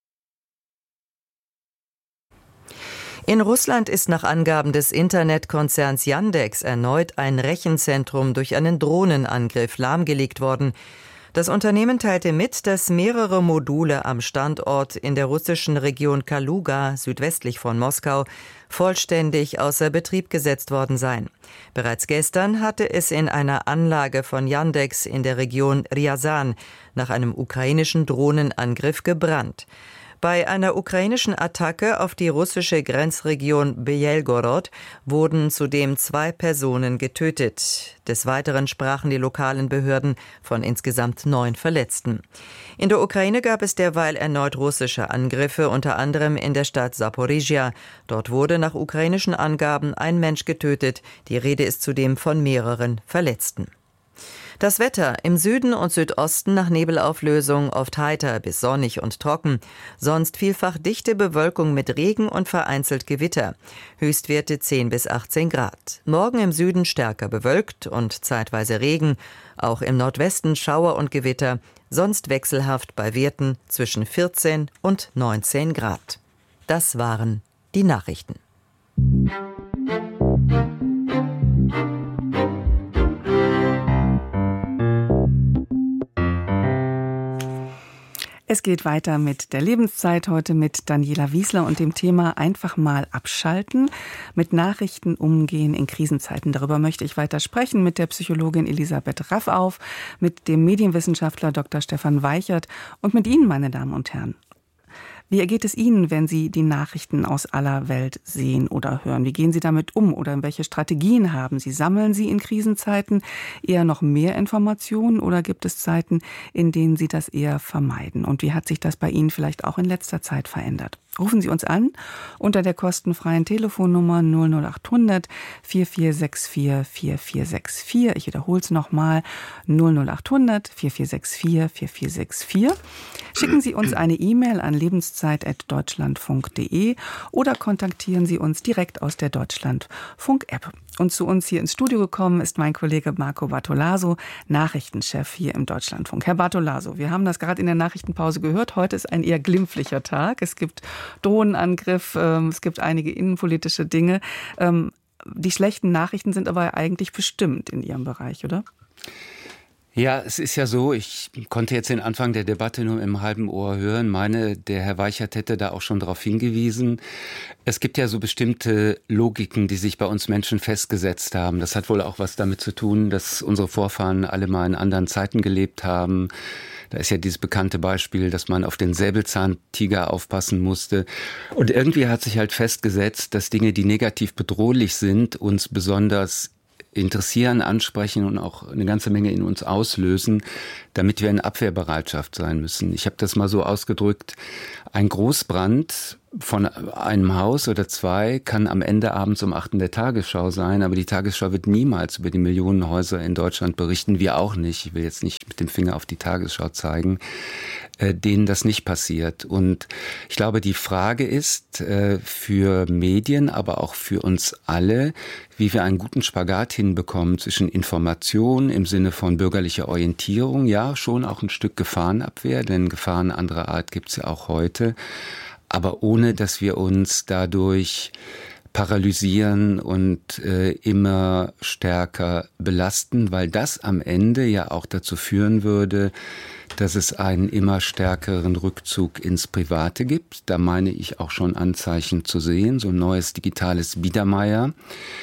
In Russland ist nach Angaben des Internetkonzerns Yandex erneut ein Rechenzentrum durch einen Drohnenangriff lahmgelegt worden. Das Unternehmen teilte mit, dass mehrere Module am Standort in der russischen Region Kaluga, südwestlich von Moskau, vollständig außer Betrieb gesetzt worden seien. Bereits gestern hatte es in einer Anlage von Yandex in der Region Ryazan nach einem ukrainischen Drohnenangriff gebrannt. Bei einer ukrainischen Attacke auf die russische Grenzregion Belgorod wurden zudem zwei Personen getötet. Des Weiteren sprachen die lokalen Behörden von insgesamt neun Verletzten. In der Ukraine gab es derweil erneut russische Angriffe, unter anderem in der Stadt Saporizhia. Dort wurde nach ukrainischen Angaben ein Mensch getötet. Die Rede ist zudem von mehreren Verletzten. Das Wetter im Süden und Südosten nach Nebelauflösung oft heiter bis sonnig und trocken. Sonst vielfach dichte Bewölkung mit Regen und vereinzelt Gewitter. Höchstwerte zehn bis achtzehn Grad. Morgen im Süden stärker bewölkt und zeitweise Regen. Auch im Nordwesten Schauer und Gewitter. Sonst wechselhaft bei Werten zwischen vierzehn und neunzehn Grad. Das waren die Nachrichten. Es geht weiter mit der Lebenszeit, heute mit Daniela Wiesler und dem Thema einfach mal abschalten, mit Nachrichten umgehen in Krisenzeiten. Darüber möchte ich weiter sprechen mit der Psychologin Elisabeth Raffauf, mit dem Medienwissenschaftler Doktor Stefan Weichert und mit Ihnen, meine Damen und Herren. Wie ergeht es Ihnen, wenn Sie die Nachrichten aus aller Welt sehen oder hören? Wie gehen Sie damit um oder welche Strategien haben Sie? Sammeln Sie in Krisenzeiten eher noch mehr Informationen oder gibt es Zeiten, in denen Sie das eher vermeiden? Und wie hat sich das bei Ihnen vielleicht auch in letzter Zeit verändert? Rufen Sie uns an unter der kostenfreien Telefonnummer null null acht hundert vier vier sechs vier vier vier sechs vier. Ich wiederhole es nochmal, null null acht hundert vier vier sechs vier vier vier sechs vier. Schicken Sie uns eine E-Mail an lebenszeit at deutschlandfunk punkt de oder kontaktieren Sie uns direkt aus der Deutschlandfunk-App. Und zu uns hier ins Studio gekommen ist mein Kollege Marco Bartolaso, Nachrichtenchef hier im Deutschlandfunk. Herr Bartolaso, wir haben das gerade in der Nachrichtenpause gehört. Heute ist ein eher glimpflicher Tag. Es gibt Drohnenangriff, es gibt einige innenpolitische Dinge. Die schlechten Nachrichten sind aber eigentlich bestimmt in Ihrem Bereich, oder? Ja, es ist ja so, ich konnte jetzt den Anfang der Debatte nur im halben Ohr hören. Meine, der Herr Weichert hätte da auch schon darauf hingewiesen. Es gibt ja so bestimmte Logiken, die sich bei uns Menschen festgesetzt haben. Das hat wohl auch was damit zu tun, dass unsere Vorfahren alle mal in anderen Zeiten gelebt haben. Da ist ja dieses bekannte Beispiel, dass man auf den Säbelzahntiger aufpassen musste. Und irgendwie hat sich halt festgesetzt, dass Dinge, die negativ bedrohlich sind, uns besonders interessieren, ansprechen und auch eine ganze Menge in uns auslösen, damit wir in Abwehrbereitschaft sein müssen. Ich habe das mal so ausgedrückt, ein Großbrand von einem Haus oder zwei kann am Ende abends um acht in der Tagesschau sein, aber die Tagesschau wird niemals über die Millionen Häuser in Deutschland berichten, wir auch nicht. Ich will jetzt nicht mit dem Finger auf die Tagesschau zeigen, äh, denen das nicht passiert. Und ich glaube, die Frage ist äh, für Medien, aber auch für uns alle, wie wir einen guten Spagat hinbekommen zwischen Information im Sinne von bürgerlicher Orientierung, ja, schon auch ein Stück Gefahrenabwehr, denn Gefahren anderer Art gibt es ja auch heute, aber ohne, dass wir uns dadurch paralysieren und äh, immer stärker belasten, weil das am Ende ja auch dazu führen würde, dass es einen immer stärkeren Rückzug ins Private gibt. Da meine ich auch schon Anzeichen zu sehen, so ein neues digitales Biedermeier.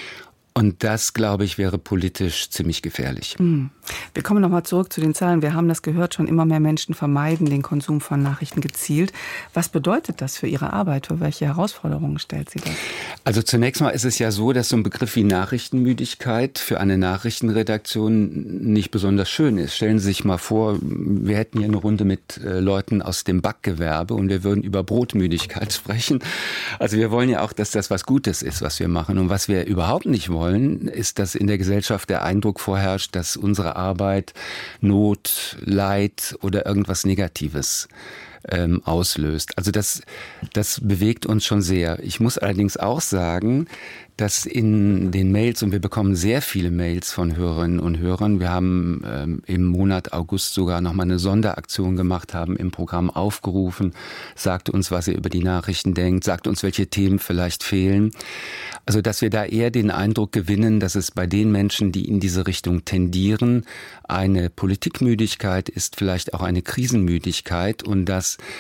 Und das, glaube ich, wäre politisch ziemlich gefährlich. Wir kommen nochmal zurück zu den Zahlen. Wir haben das gehört, schon immer mehr Menschen vermeiden den Konsum von Nachrichten gezielt. Was bedeutet das für Ihre Arbeit? Für welche Herausforderungen stellt Sie das? Also zunächst mal ist es ja so, dass so ein Begriff wie Nachrichtenmüdigkeit für eine Nachrichtenredaktion nicht besonders schön ist. Stellen Sie sich mal vor, wir hätten hier eine Runde mit äh, Leuten aus dem Backgewerbe und wir würden über Brotmüdigkeit sprechen. Also wir wollen ja auch, dass das was Gutes ist, was wir machen. Und was wir überhaupt nicht wollen, ist, dass in der Gesellschaft der Eindruck vorherrscht, dass unsere Arbeit Not, Leid oder irgendwas Negatives ähm, auslöst. Also das, das bewegt uns schon sehr. Ich muss allerdings auch sagen, dass in den Mails, und wir bekommen sehr viele Mails von Hörerinnen und Hörern, wir haben ähm, im Monat August sogar nochmal eine Sonderaktion gemacht, haben im Programm aufgerufen, sagt uns, was ihr über die Nachrichten denkt, sagt uns, welche Themen vielleicht fehlen. Also dass wir da eher den Eindruck gewinnen, dass es bei den Menschen, die in diese Richtung tendieren, eine Politikmüdigkeit ist, vielleicht auch eine Krisenmüdigkeit und dass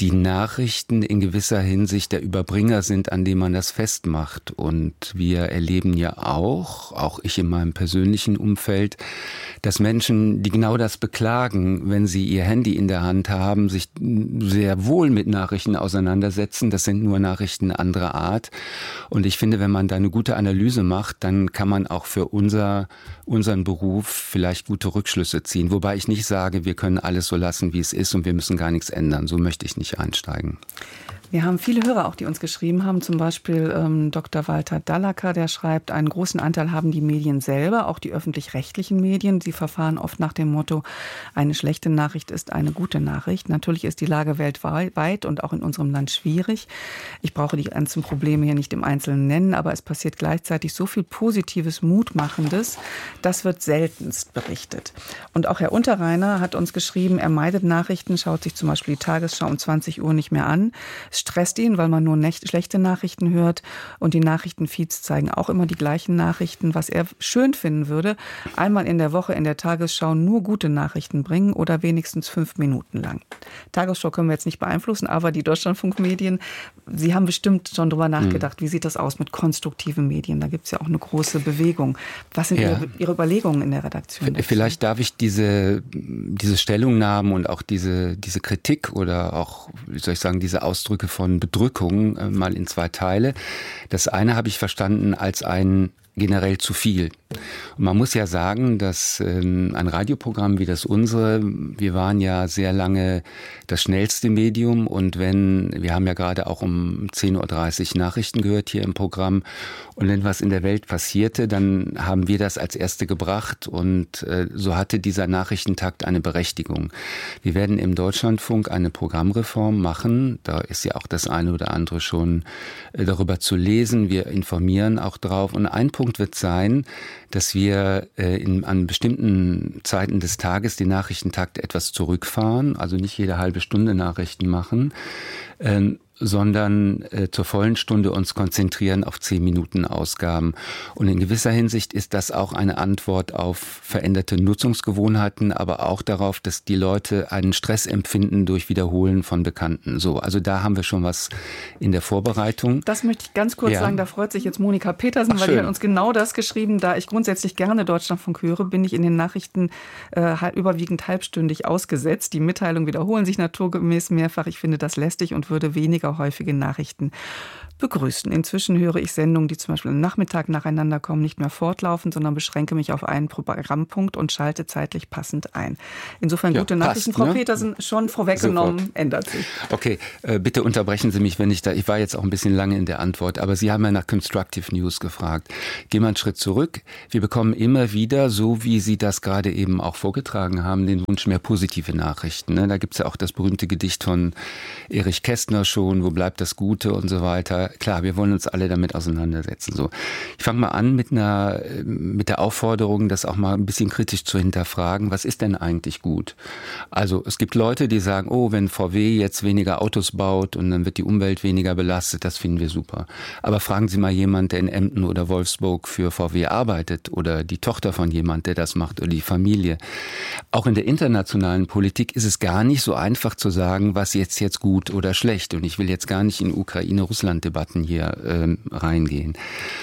die Nachrichten in gewisser Hinsicht der Überbringer sind, an dem man das festmacht. Und wir erleben ja auch, auch ich in meinem persönlichen Umfeld, dass Menschen, die genau das beklagen, wenn sie ihr Handy in der Hand haben, sich sehr wohl mit Nachrichten auseinandersetzen. Das sind nur Nachrichten anderer Art. Und ich finde, wenn man da eine gute Analyse macht, dann kann man auch für unser, unseren Beruf vielleicht gute Rückschlüsse ziehen. Wobei ich nicht sage, wir können alles so lassen, wie es ist und wir müssen gar nichts ändern. So möchte ich nicht einsteigen. Wir haben viele Hörer auch, die uns geschrieben haben, zum Beispiel ähm, Doktor Walter Dallacker, der schreibt, einen großen Anteil haben die Medien selber, auch die öffentlich-rechtlichen Medien. Sie verfahren oft nach dem Motto, eine schlechte Nachricht ist eine gute Nachricht. Natürlich ist die Lage weltweit und auch in unserem Land schwierig. Ich brauche die ganzen Probleme hier nicht im Einzelnen nennen, aber es passiert gleichzeitig so viel Positives, Mutmachendes, das wird seltenst berichtet. Und auch Herr Unterreiner hat uns geschrieben, er meidet Nachrichten, schaut sich zum Beispiel die Tagesschau um zwanzig Uhr nicht mehr an. Es stresst ihn, weil man nur nicht schlechte Nachrichten hört und die Nachrichtenfeeds zeigen auch immer die gleichen Nachrichten. Was er schön finden würde, einmal in der Woche in der Tagesschau nur gute Nachrichten bringen oder wenigstens fünf Minuten lang. Tagesschau können wir jetzt nicht beeinflussen, aber die Deutschlandfunkmedien, Sie haben bestimmt schon drüber nachgedacht, mhm. wie sieht das aus mit konstruktiven Medien? Da gibt es ja auch eine große Bewegung. Was sind ja. Ihre, Ihre Überlegungen in der Redaktion dazu? Vielleicht darf ich diese, diese Stellungnahmen und auch diese, diese Kritik oder auch, wie soll ich sagen, diese Ausdrücke von Bedrückung äh, mal in zwei Teile. Das eine habe ich verstanden als ein generell zu viel. Und man muss ja sagen, dass ähm, ein Radioprogramm wie das unsere, wir waren ja sehr lange das schnellste Medium und wenn, wir haben ja gerade auch um zehn Uhr dreißig Nachrichten gehört hier im Programm und wenn was in der Welt passierte, dann haben wir das als Erste gebracht und äh, so hatte dieser Nachrichtentakt eine Berechtigung. Wir werden im Deutschlandfunk eine Programmreform machen, da ist ja auch das eine oder andere schon äh, darüber zu lesen, wir informieren auch drauf und ein Punkt wird sein, dass wir äh, in, an bestimmten Zeiten des Tages den Nachrichtentakt etwas zurückfahren, also nicht jede halbe Stunde Nachrichten machen, ähm, sondern äh, zur vollen Stunde uns konzentrieren auf zehn Minuten Ausgaben. Und in gewisser Hinsicht ist das auch eine Antwort auf veränderte Nutzungsgewohnheiten, aber auch darauf, dass die Leute einen Stress empfinden durch Wiederholen von Bekannten. So, also da haben wir schon was in der Vorbereitung. Das möchte ich ganz kurz ja. sagen, da freut sich jetzt Monika Petersen, Ach, weil schön. die hat uns genau das geschrieben. Da ich grundsätzlich gerne Deutschlandfunk höre, bin ich in den Nachrichten äh, überwiegend halbstündig ausgesetzt. Die Mitteilungen wiederholen sich naturgemäß mehrfach. Ich finde das lästig und würde weniger häufige Nachrichten begrüßen. Inzwischen höre ich Sendungen, die zum Beispiel am Nachmittag nacheinander kommen, nicht mehr fortlaufend, sondern beschränke mich auf einen Programmpunkt und schalte zeitlich passend ein. Insofern ja, gute passt, Nachrichten. Frau ne? Petersen, schon vorweggenommen, Sofort. Ändert sich. Okay, äh, bitte unterbrechen Sie mich, wenn ich da, ich war jetzt auch ein bisschen lange in der Antwort, aber Sie haben ja nach Constructive News gefragt. Gehen wir einen Schritt zurück. Wir bekommen immer wieder, so wie Sie das gerade eben auch vorgetragen haben, den Wunsch mehr positive Nachrichten. Ne? Da gibt es ja auch das berühmte Gedicht von Erich Kästner schon, wo bleibt das Gute und so weiter. Klar, wir wollen uns alle damit auseinandersetzen. So, ich fange mal an mit einer, mit der Aufforderung, das auch mal ein bisschen kritisch zu hinterfragen. Was ist denn eigentlich gut? Also es gibt Leute, die sagen, oh, wenn V W jetzt weniger Autos baut und dann wird die Umwelt weniger belastet, das finden wir super. Aber fragen Sie mal jemanden, der in Emden oder Wolfsburg für V W arbeitet oder die Tochter von jemand, der das macht oder die Familie. Auch in der internationalen Politik ist es gar nicht so einfach zu sagen, was jetzt jetzt gut oder schlecht. Und ich will jetzt gar nicht in Ukraine-Russland-Debatten hier ähm, reingehen.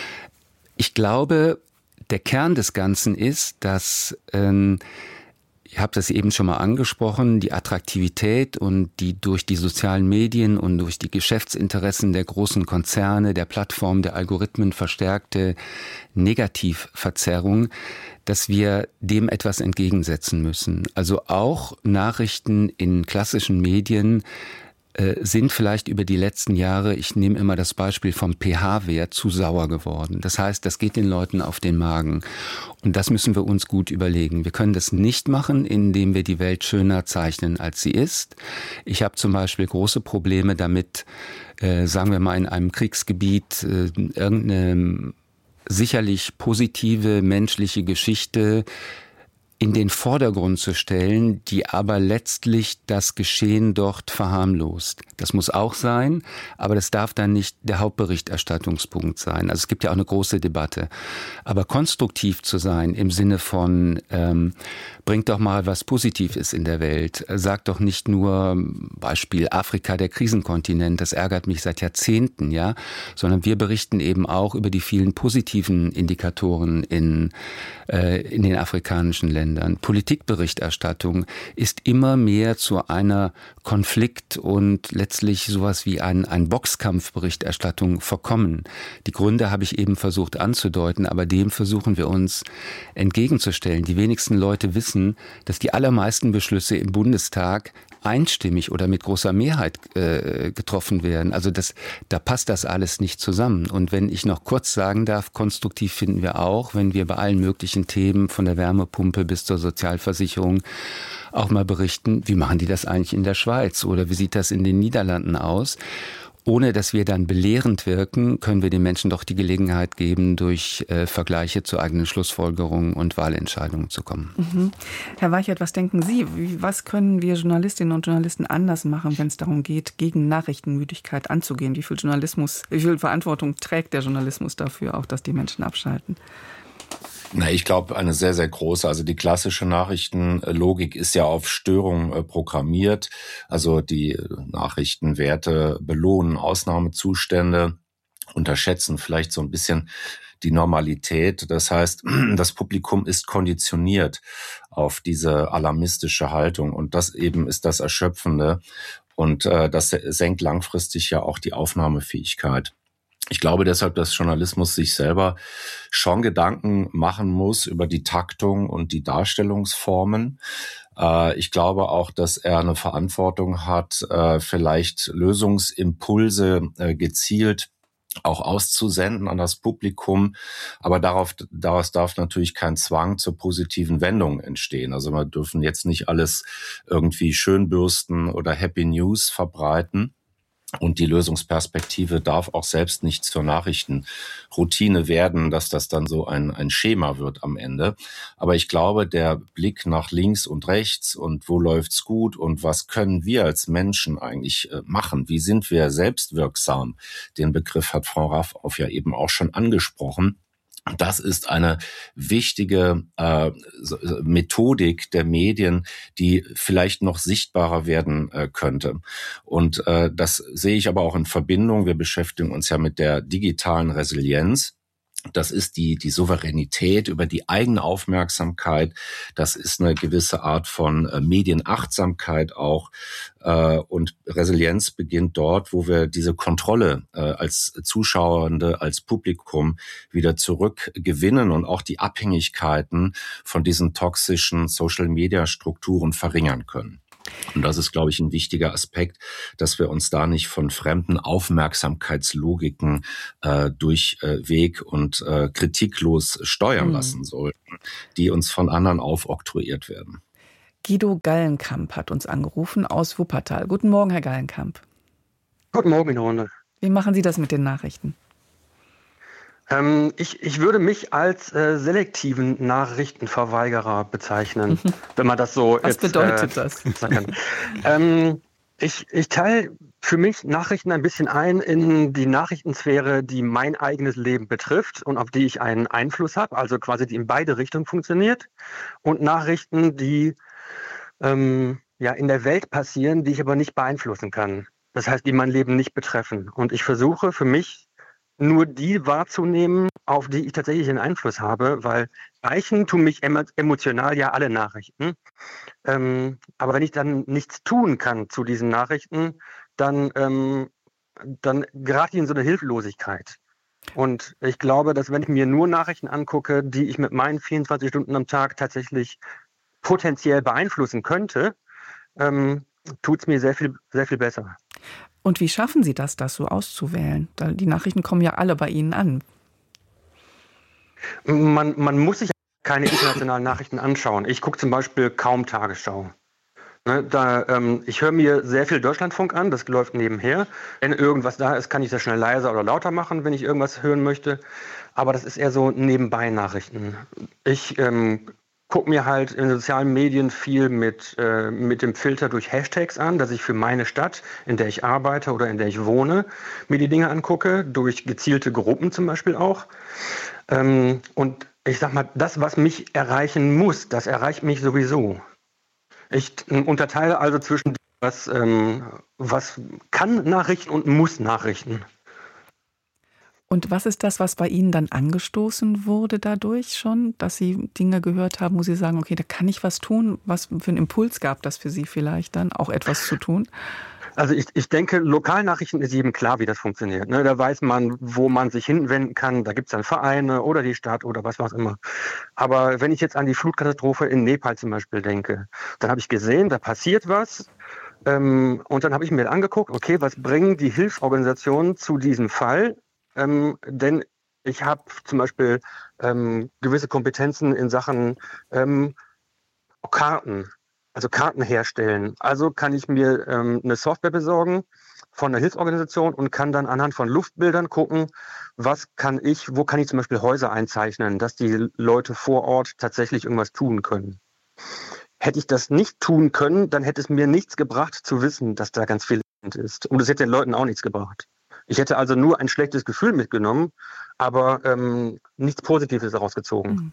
Ich glaube, der Kern des Ganzen ist, dass, ähm, ich habe das eben schon mal angesprochen, die Attraktivität und die durch die sozialen Medien und durch die Geschäftsinteressen der großen Konzerne, der Plattformen, der Algorithmen verstärkte Negativverzerrung, dass wir dem etwas entgegensetzen müssen. Also auch Nachrichten in klassischen Medien sind vielleicht über die letzten Jahre, ich nehme immer das Beispiel vom pH-Wert, zu sauer geworden. Das heißt, das geht den Leuten auf den Magen. Und das müssen wir uns gut überlegen. Wir können das nicht machen, indem wir die Welt schöner zeichnen, als sie ist. Ich habe zum Beispiel große Probleme damit, äh, sagen wir mal in einem Kriegsgebiet, äh, irgendeine sicherlich positive menschliche Geschichte in den Vordergrund zu stellen, die aber letztlich das Geschehen dort verharmlost. Das muss auch sein, aber das darf dann nicht der Hauptberichterstattungspunkt sein. Also es gibt ja auch eine große Debatte. Aber konstruktiv zu sein im Sinne von, ähm, bringt doch mal was Positives in der Welt. Sagt doch nicht nur, Beispiel Afrika, der Krisenkontinent, das ärgert mich seit Jahrzehnten, ja, sondern wir berichten eben auch über die vielen positiven Indikatoren in, äh, in den afrikanischen Ländern. Politikberichterstattung ist immer mehr zu einer Konflikt- und letztlich sowas wie ein, ein Boxkampfberichterstattung verkommen. Die Gründe habe ich eben versucht anzudeuten, aber dem versuchen wir uns entgegenzustellen. Die wenigsten Leute wissen, dass die allermeisten Beschlüsse im Bundestag einstimmig oder mit großer Mehrheit äh, getroffen werden. Also das, da passt das alles nicht zusammen. Und wenn ich noch kurz sagen darf, konstruktiv finden wir auch, wenn wir bei allen möglichen Themen von der Wärmepumpe bis zur Sozialversicherung auch mal berichten, wie machen die das eigentlich in der Schweiz oder wie sieht das in den Niederlanden aus? Ohne dass wir dann belehrend wirken, können wir den Menschen doch die Gelegenheit geben, durch äh, Vergleiche zu eigenen Schlussfolgerungen und Wahlentscheidungen zu kommen. Mhm. Herr Weichert, was denken Sie? Wie, was können wir Journalistinnen und Journalisten anders machen, wenn es darum geht, gegen Nachrichtenmüdigkeit anzugehen? Wie viel Journalismus, wie viel Verantwortung trägt der Journalismus dafür, auch dass die Menschen abschalten? Na, ich glaube, eine sehr, sehr große. Also die klassische Nachrichtenlogik ist ja auf Störung äh, programmiert. Also die Nachrichtenwerte belohnen Ausnahmezustände, unterschätzen vielleicht so ein bisschen die Normalität. Das heißt, das Publikum ist konditioniert auf diese alarmistische Haltung. Und das eben ist das Erschöpfende. Und äh, das senkt langfristig ja auch die Aufnahmefähigkeit. Ich glaube deshalb, dass Journalismus sich selber schon Gedanken machen muss über die Taktung und die Darstellungsformen. Ich glaube auch, dass er eine Verantwortung hat, vielleicht Lösungsimpulse gezielt auch auszusenden an das Publikum. Aber darauf, daraus darf natürlich kein Zwang zur positiven Wendung entstehen. Also wir dürfen jetzt nicht alles irgendwie schönbürsten oder Happy News verbreiten. Und die Lösungsperspektive darf auch selbst nicht zur Nachrichtenroutine werden, dass das dann so ein, ein Schema wird am Ende. Aber ich glaube, der Blick nach links und rechts und wo läuft's gut und was können wir als Menschen eigentlich machen? Wie sind wir selbstwirksam? Den Begriff hat Frau Raffauf ja eben auch schon angesprochen. Das ist eine wichtige äh, Methodik der Medien, die vielleicht noch sichtbarer werden äh, könnte. Und äh, das sehe ich aber auch in Verbindung. Wir beschäftigen uns ja mit der digitalen Resilienz. Das ist die, die Souveränität über die eigene Aufmerksamkeit. Das ist eine gewisse Art von äh, Medienachtsamkeit auch. Äh, und Resilienz beginnt dort, wo wir diese Kontrolle äh, als Zuschauende, als Publikum wieder zurückgewinnen und auch die Abhängigkeiten von diesen toxischen Social-Media-Strukturen verringern können. Und das ist, glaube ich, ein wichtiger Aspekt, dass wir uns da nicht von fremden Aufmerksamkeitslogiken äh, durch äh, Weg und äh, kritiklos steuern mhm. lassen sollten, die uns von anderen aufoktroyiert werden. Guido Gallenkamp hat uns angerufen aus Wuppertal. Guten Morgen, Herr Gallenkamp. Guten Morgen in der Runde. Wie machen Sie das mit den Nachrichten? Ähm, ich, ich würde mich als äh, selektiven Nachrichtenverweigerer bezeichnen, wenn man das so Was jetzt, bedeutet äh, das? sagen kann. ähm, ich ich teile für mich Nachrichten ein bisschen ein in die Nachrichtensphäre, die mein eigenes Leben betrifft und auf die ich einen Einfluss habe, also quasi die in beide Richtungen funktioniert, und Nachrichten, die ähm, ja in der Welt passieren, die ich aber nicht beeinflussen kann. Das heißt, die mein Leben nicht betreffen. Und ich versuche für mich nur die wahrzunehmen, auf die ich tatsächlich einen Einfluss habe, weil reichen tun mich emotional ja alle Nachrichten. Ähm, aber wenn ich dann nichts tun kann zu diesen Nachrichten, dann, ähm, dann gerate ich in so eine Hilflosigkeit. Und ich glaube, dass wenn ich mir nur Nachrichten angucke, die ich mit meinen vierundzwanzig Stunden am Tag tatsächlich potenziell beeinflussen könnte, ähm, tut es mir sehr viel, sehr viel besser. Und wie schaffen Sie das, das so auszuwählen? Die Nachrichten kommen ja alle bei Ihnen an. Man, man muss sich keine internationalen Nachrichten anschauen. Ich gucke zum Beispiel kaum Tagesschau. Ne, da, ähm, ich höre mir sehr viel Deutschlandfunk an, das läuft nebenher. Wenn irgendwas da ist, kann ich das schnell leiser oder lauter machen, wenn ich irgendwas hören möchte. Aber das ist eher so nebenbei Nachrichten. Ich ähm, gucke mir halt in sozialen Medien viel mit, äh, mit dem Filter durch Hashtags an, dass ich für meine Stadt, in der ich arbeite oder in der ich wohne, mir die Dinge angucke, durch gezielte Gruppen zum Beispiel auch. Ähm, und ich sag mal, das, was mich erreichen muss, das erreicht mich sowieso. Ich äh, unterteile also zwischen was, ähm, was kann Nachrichten und muss Nachrichten. Und was ist das, was bei Ihnen dann angestoßen wurde dadurch schon, dass Sie Dinge gehört haben, wo Sie sagen, okay, da kann ich was tun? Was für einen Impuls gab das für Sie vielleicht dann, auch etwas zu tun? Also ich, ich denke, Lokalnachrichten ist jedem klar, wie das funktioniert. Ne? Da weiß man, wo man sich hinwenden kann. Da gibt es dann Vereine oder die Stadt oder was was immer. Aber wenn ich jetzt an die Flutkatastrophe in Nepal zum Beispiel denke, dann habe ich gesehen, da passiert was. Ähm, und dann habe ich mir angeguckt, okay, was bringen die Hilfsorganisationen zu diesem Fall? Ähm, denn ich habe zum Beispiel ähm, gewisse Kompetenzen in Sachen ähm, Karten, also Karten herstellen. Also kann ich mir ähm, eine Software besorgen von einer Hilfsorganisation und kann dann anhand von Luftbildern gucken, was kann ich, wo kann ich zum Beispiel Häuser einzeichnen, dass die Leute vor Ort tatsächlich irgendwas tun können. Hätte ich das nicht tun können, dann hätte es mir nichts gebracht zu wissen, dass da ganz viel ist. Und es hätte den Leuten auch nichts gebracht. Ich hätte also nur ein schlechtes Gefühl mitgenommen, aber ähm, nichts Positives daraus gezogen.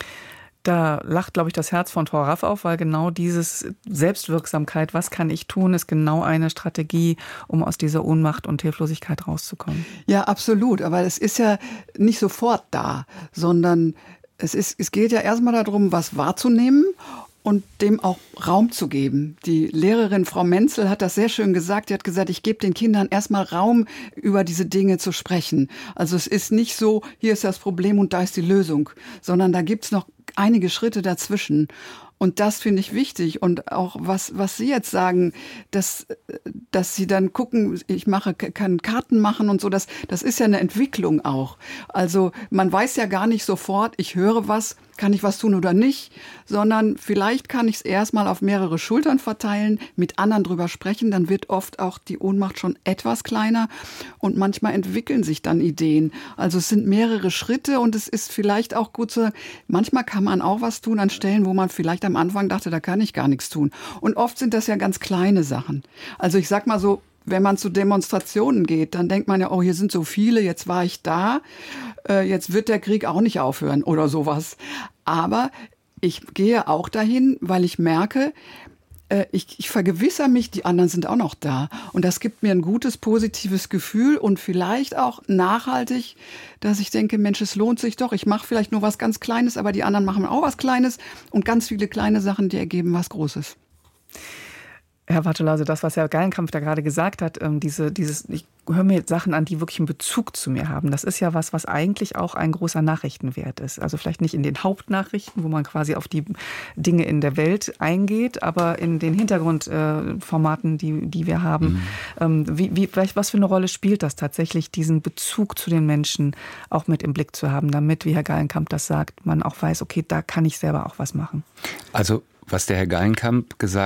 Da lacht, glaube ich, das Herz von Frau Raff auf, weil genau dieses Selbstwirksamkeit, was kann ich tun, ist genau eine Strategie, um aus dieser Ohnmacht und Hilflosigkeit rauszukommen. Ja, absolut. Aber es ist ja nicht sofort da, sondern es ist, es geht ja erstmal darum, was wahrzunehmen und dem auch Raum zu geben. Die Lehrerin Frau Menzel hat das sehr schön gesagt. Die hat gesagt, ich gebe den Kindern erstmal Raum, über diese Dinge zu sprechen. Also es ist nicht so, hier ist das Problem und da ist die Lösung, sondern da gibt's noch einige Schritte dazwischen. Und das finde ich wichtig. Und auch was, was Sie jetzt sagen, dass, dass Sie dann gucken, ich mache, kann Karten machen und so, das, das ist ja eine Entwicklung auch. Also man weiß ja gar nicht sofort, ich höre was, kann ich was tun oder nicht, sondern vielleicht kann ich es erstmal auf mehrere Schultern verteilen, mit anderen drüber sprechen, dann wird oft auch die Ohnmacht schon etwas kleiner und manchmal entwickeln sich dann Ideen. Also es sind mehrere Schritte und es ist vielleicht auch gut zu sagen, manchmal kann man auch was tun an Stellen, wo man vielleicht am Anfang dachte, da kann ich gar nichts tun. Und oft sind das ja ganz kleine Sachen. Also ich sag mal so, wenn man zu Demonstrationen geht, dann denkt man ja, oh, hier sind so viele, jetzt war ich da, äh, jetzt wird der Krieg auch nicht aufhören oder sowas. Aber ich gehe auch dahin, weil ich merke, äh, ich, ich vergewissere mich, die anderen sind auch noch da. Und das gibt mir ein gutes, positives Gefühl und vielleicht auch nachhaltig, dass ich denke, Mensch, es lohnt sich doch. Ich mache vielleicht nur was ganz Kleines, aber die anderen machen auch was Kleines. Und ganz viele kleine Sachen, die ergeben was Großes. Herr Bartolase, das, was Herr Geilenkampf da gerade gesagt hat, ähm, diese, dieses, ich höre mir jetzt Sachen an, die wirklich einen Bezug zu mir haben. Das ist ja was, was eigentlich auch ein großer Nachrichtenwert ist. Also vielleicht nicht in den Hauptnachrichten, wo man quasi auf die Dinge in der Welt eingeht, aber in den Hintergrundformaten, äh, die, die wir haben. Mhm. Ähm, wie, wie, was für eine Rolle spielt das tatsächlich, diesen Bezug zu den Menschen auch mit im Blick zu haben, damit, wie Herr Geilenkamp das sagt, man auch weiß, okay, da kann ich selber auch was machen? Also, was der Herr Geilenkamp gesagt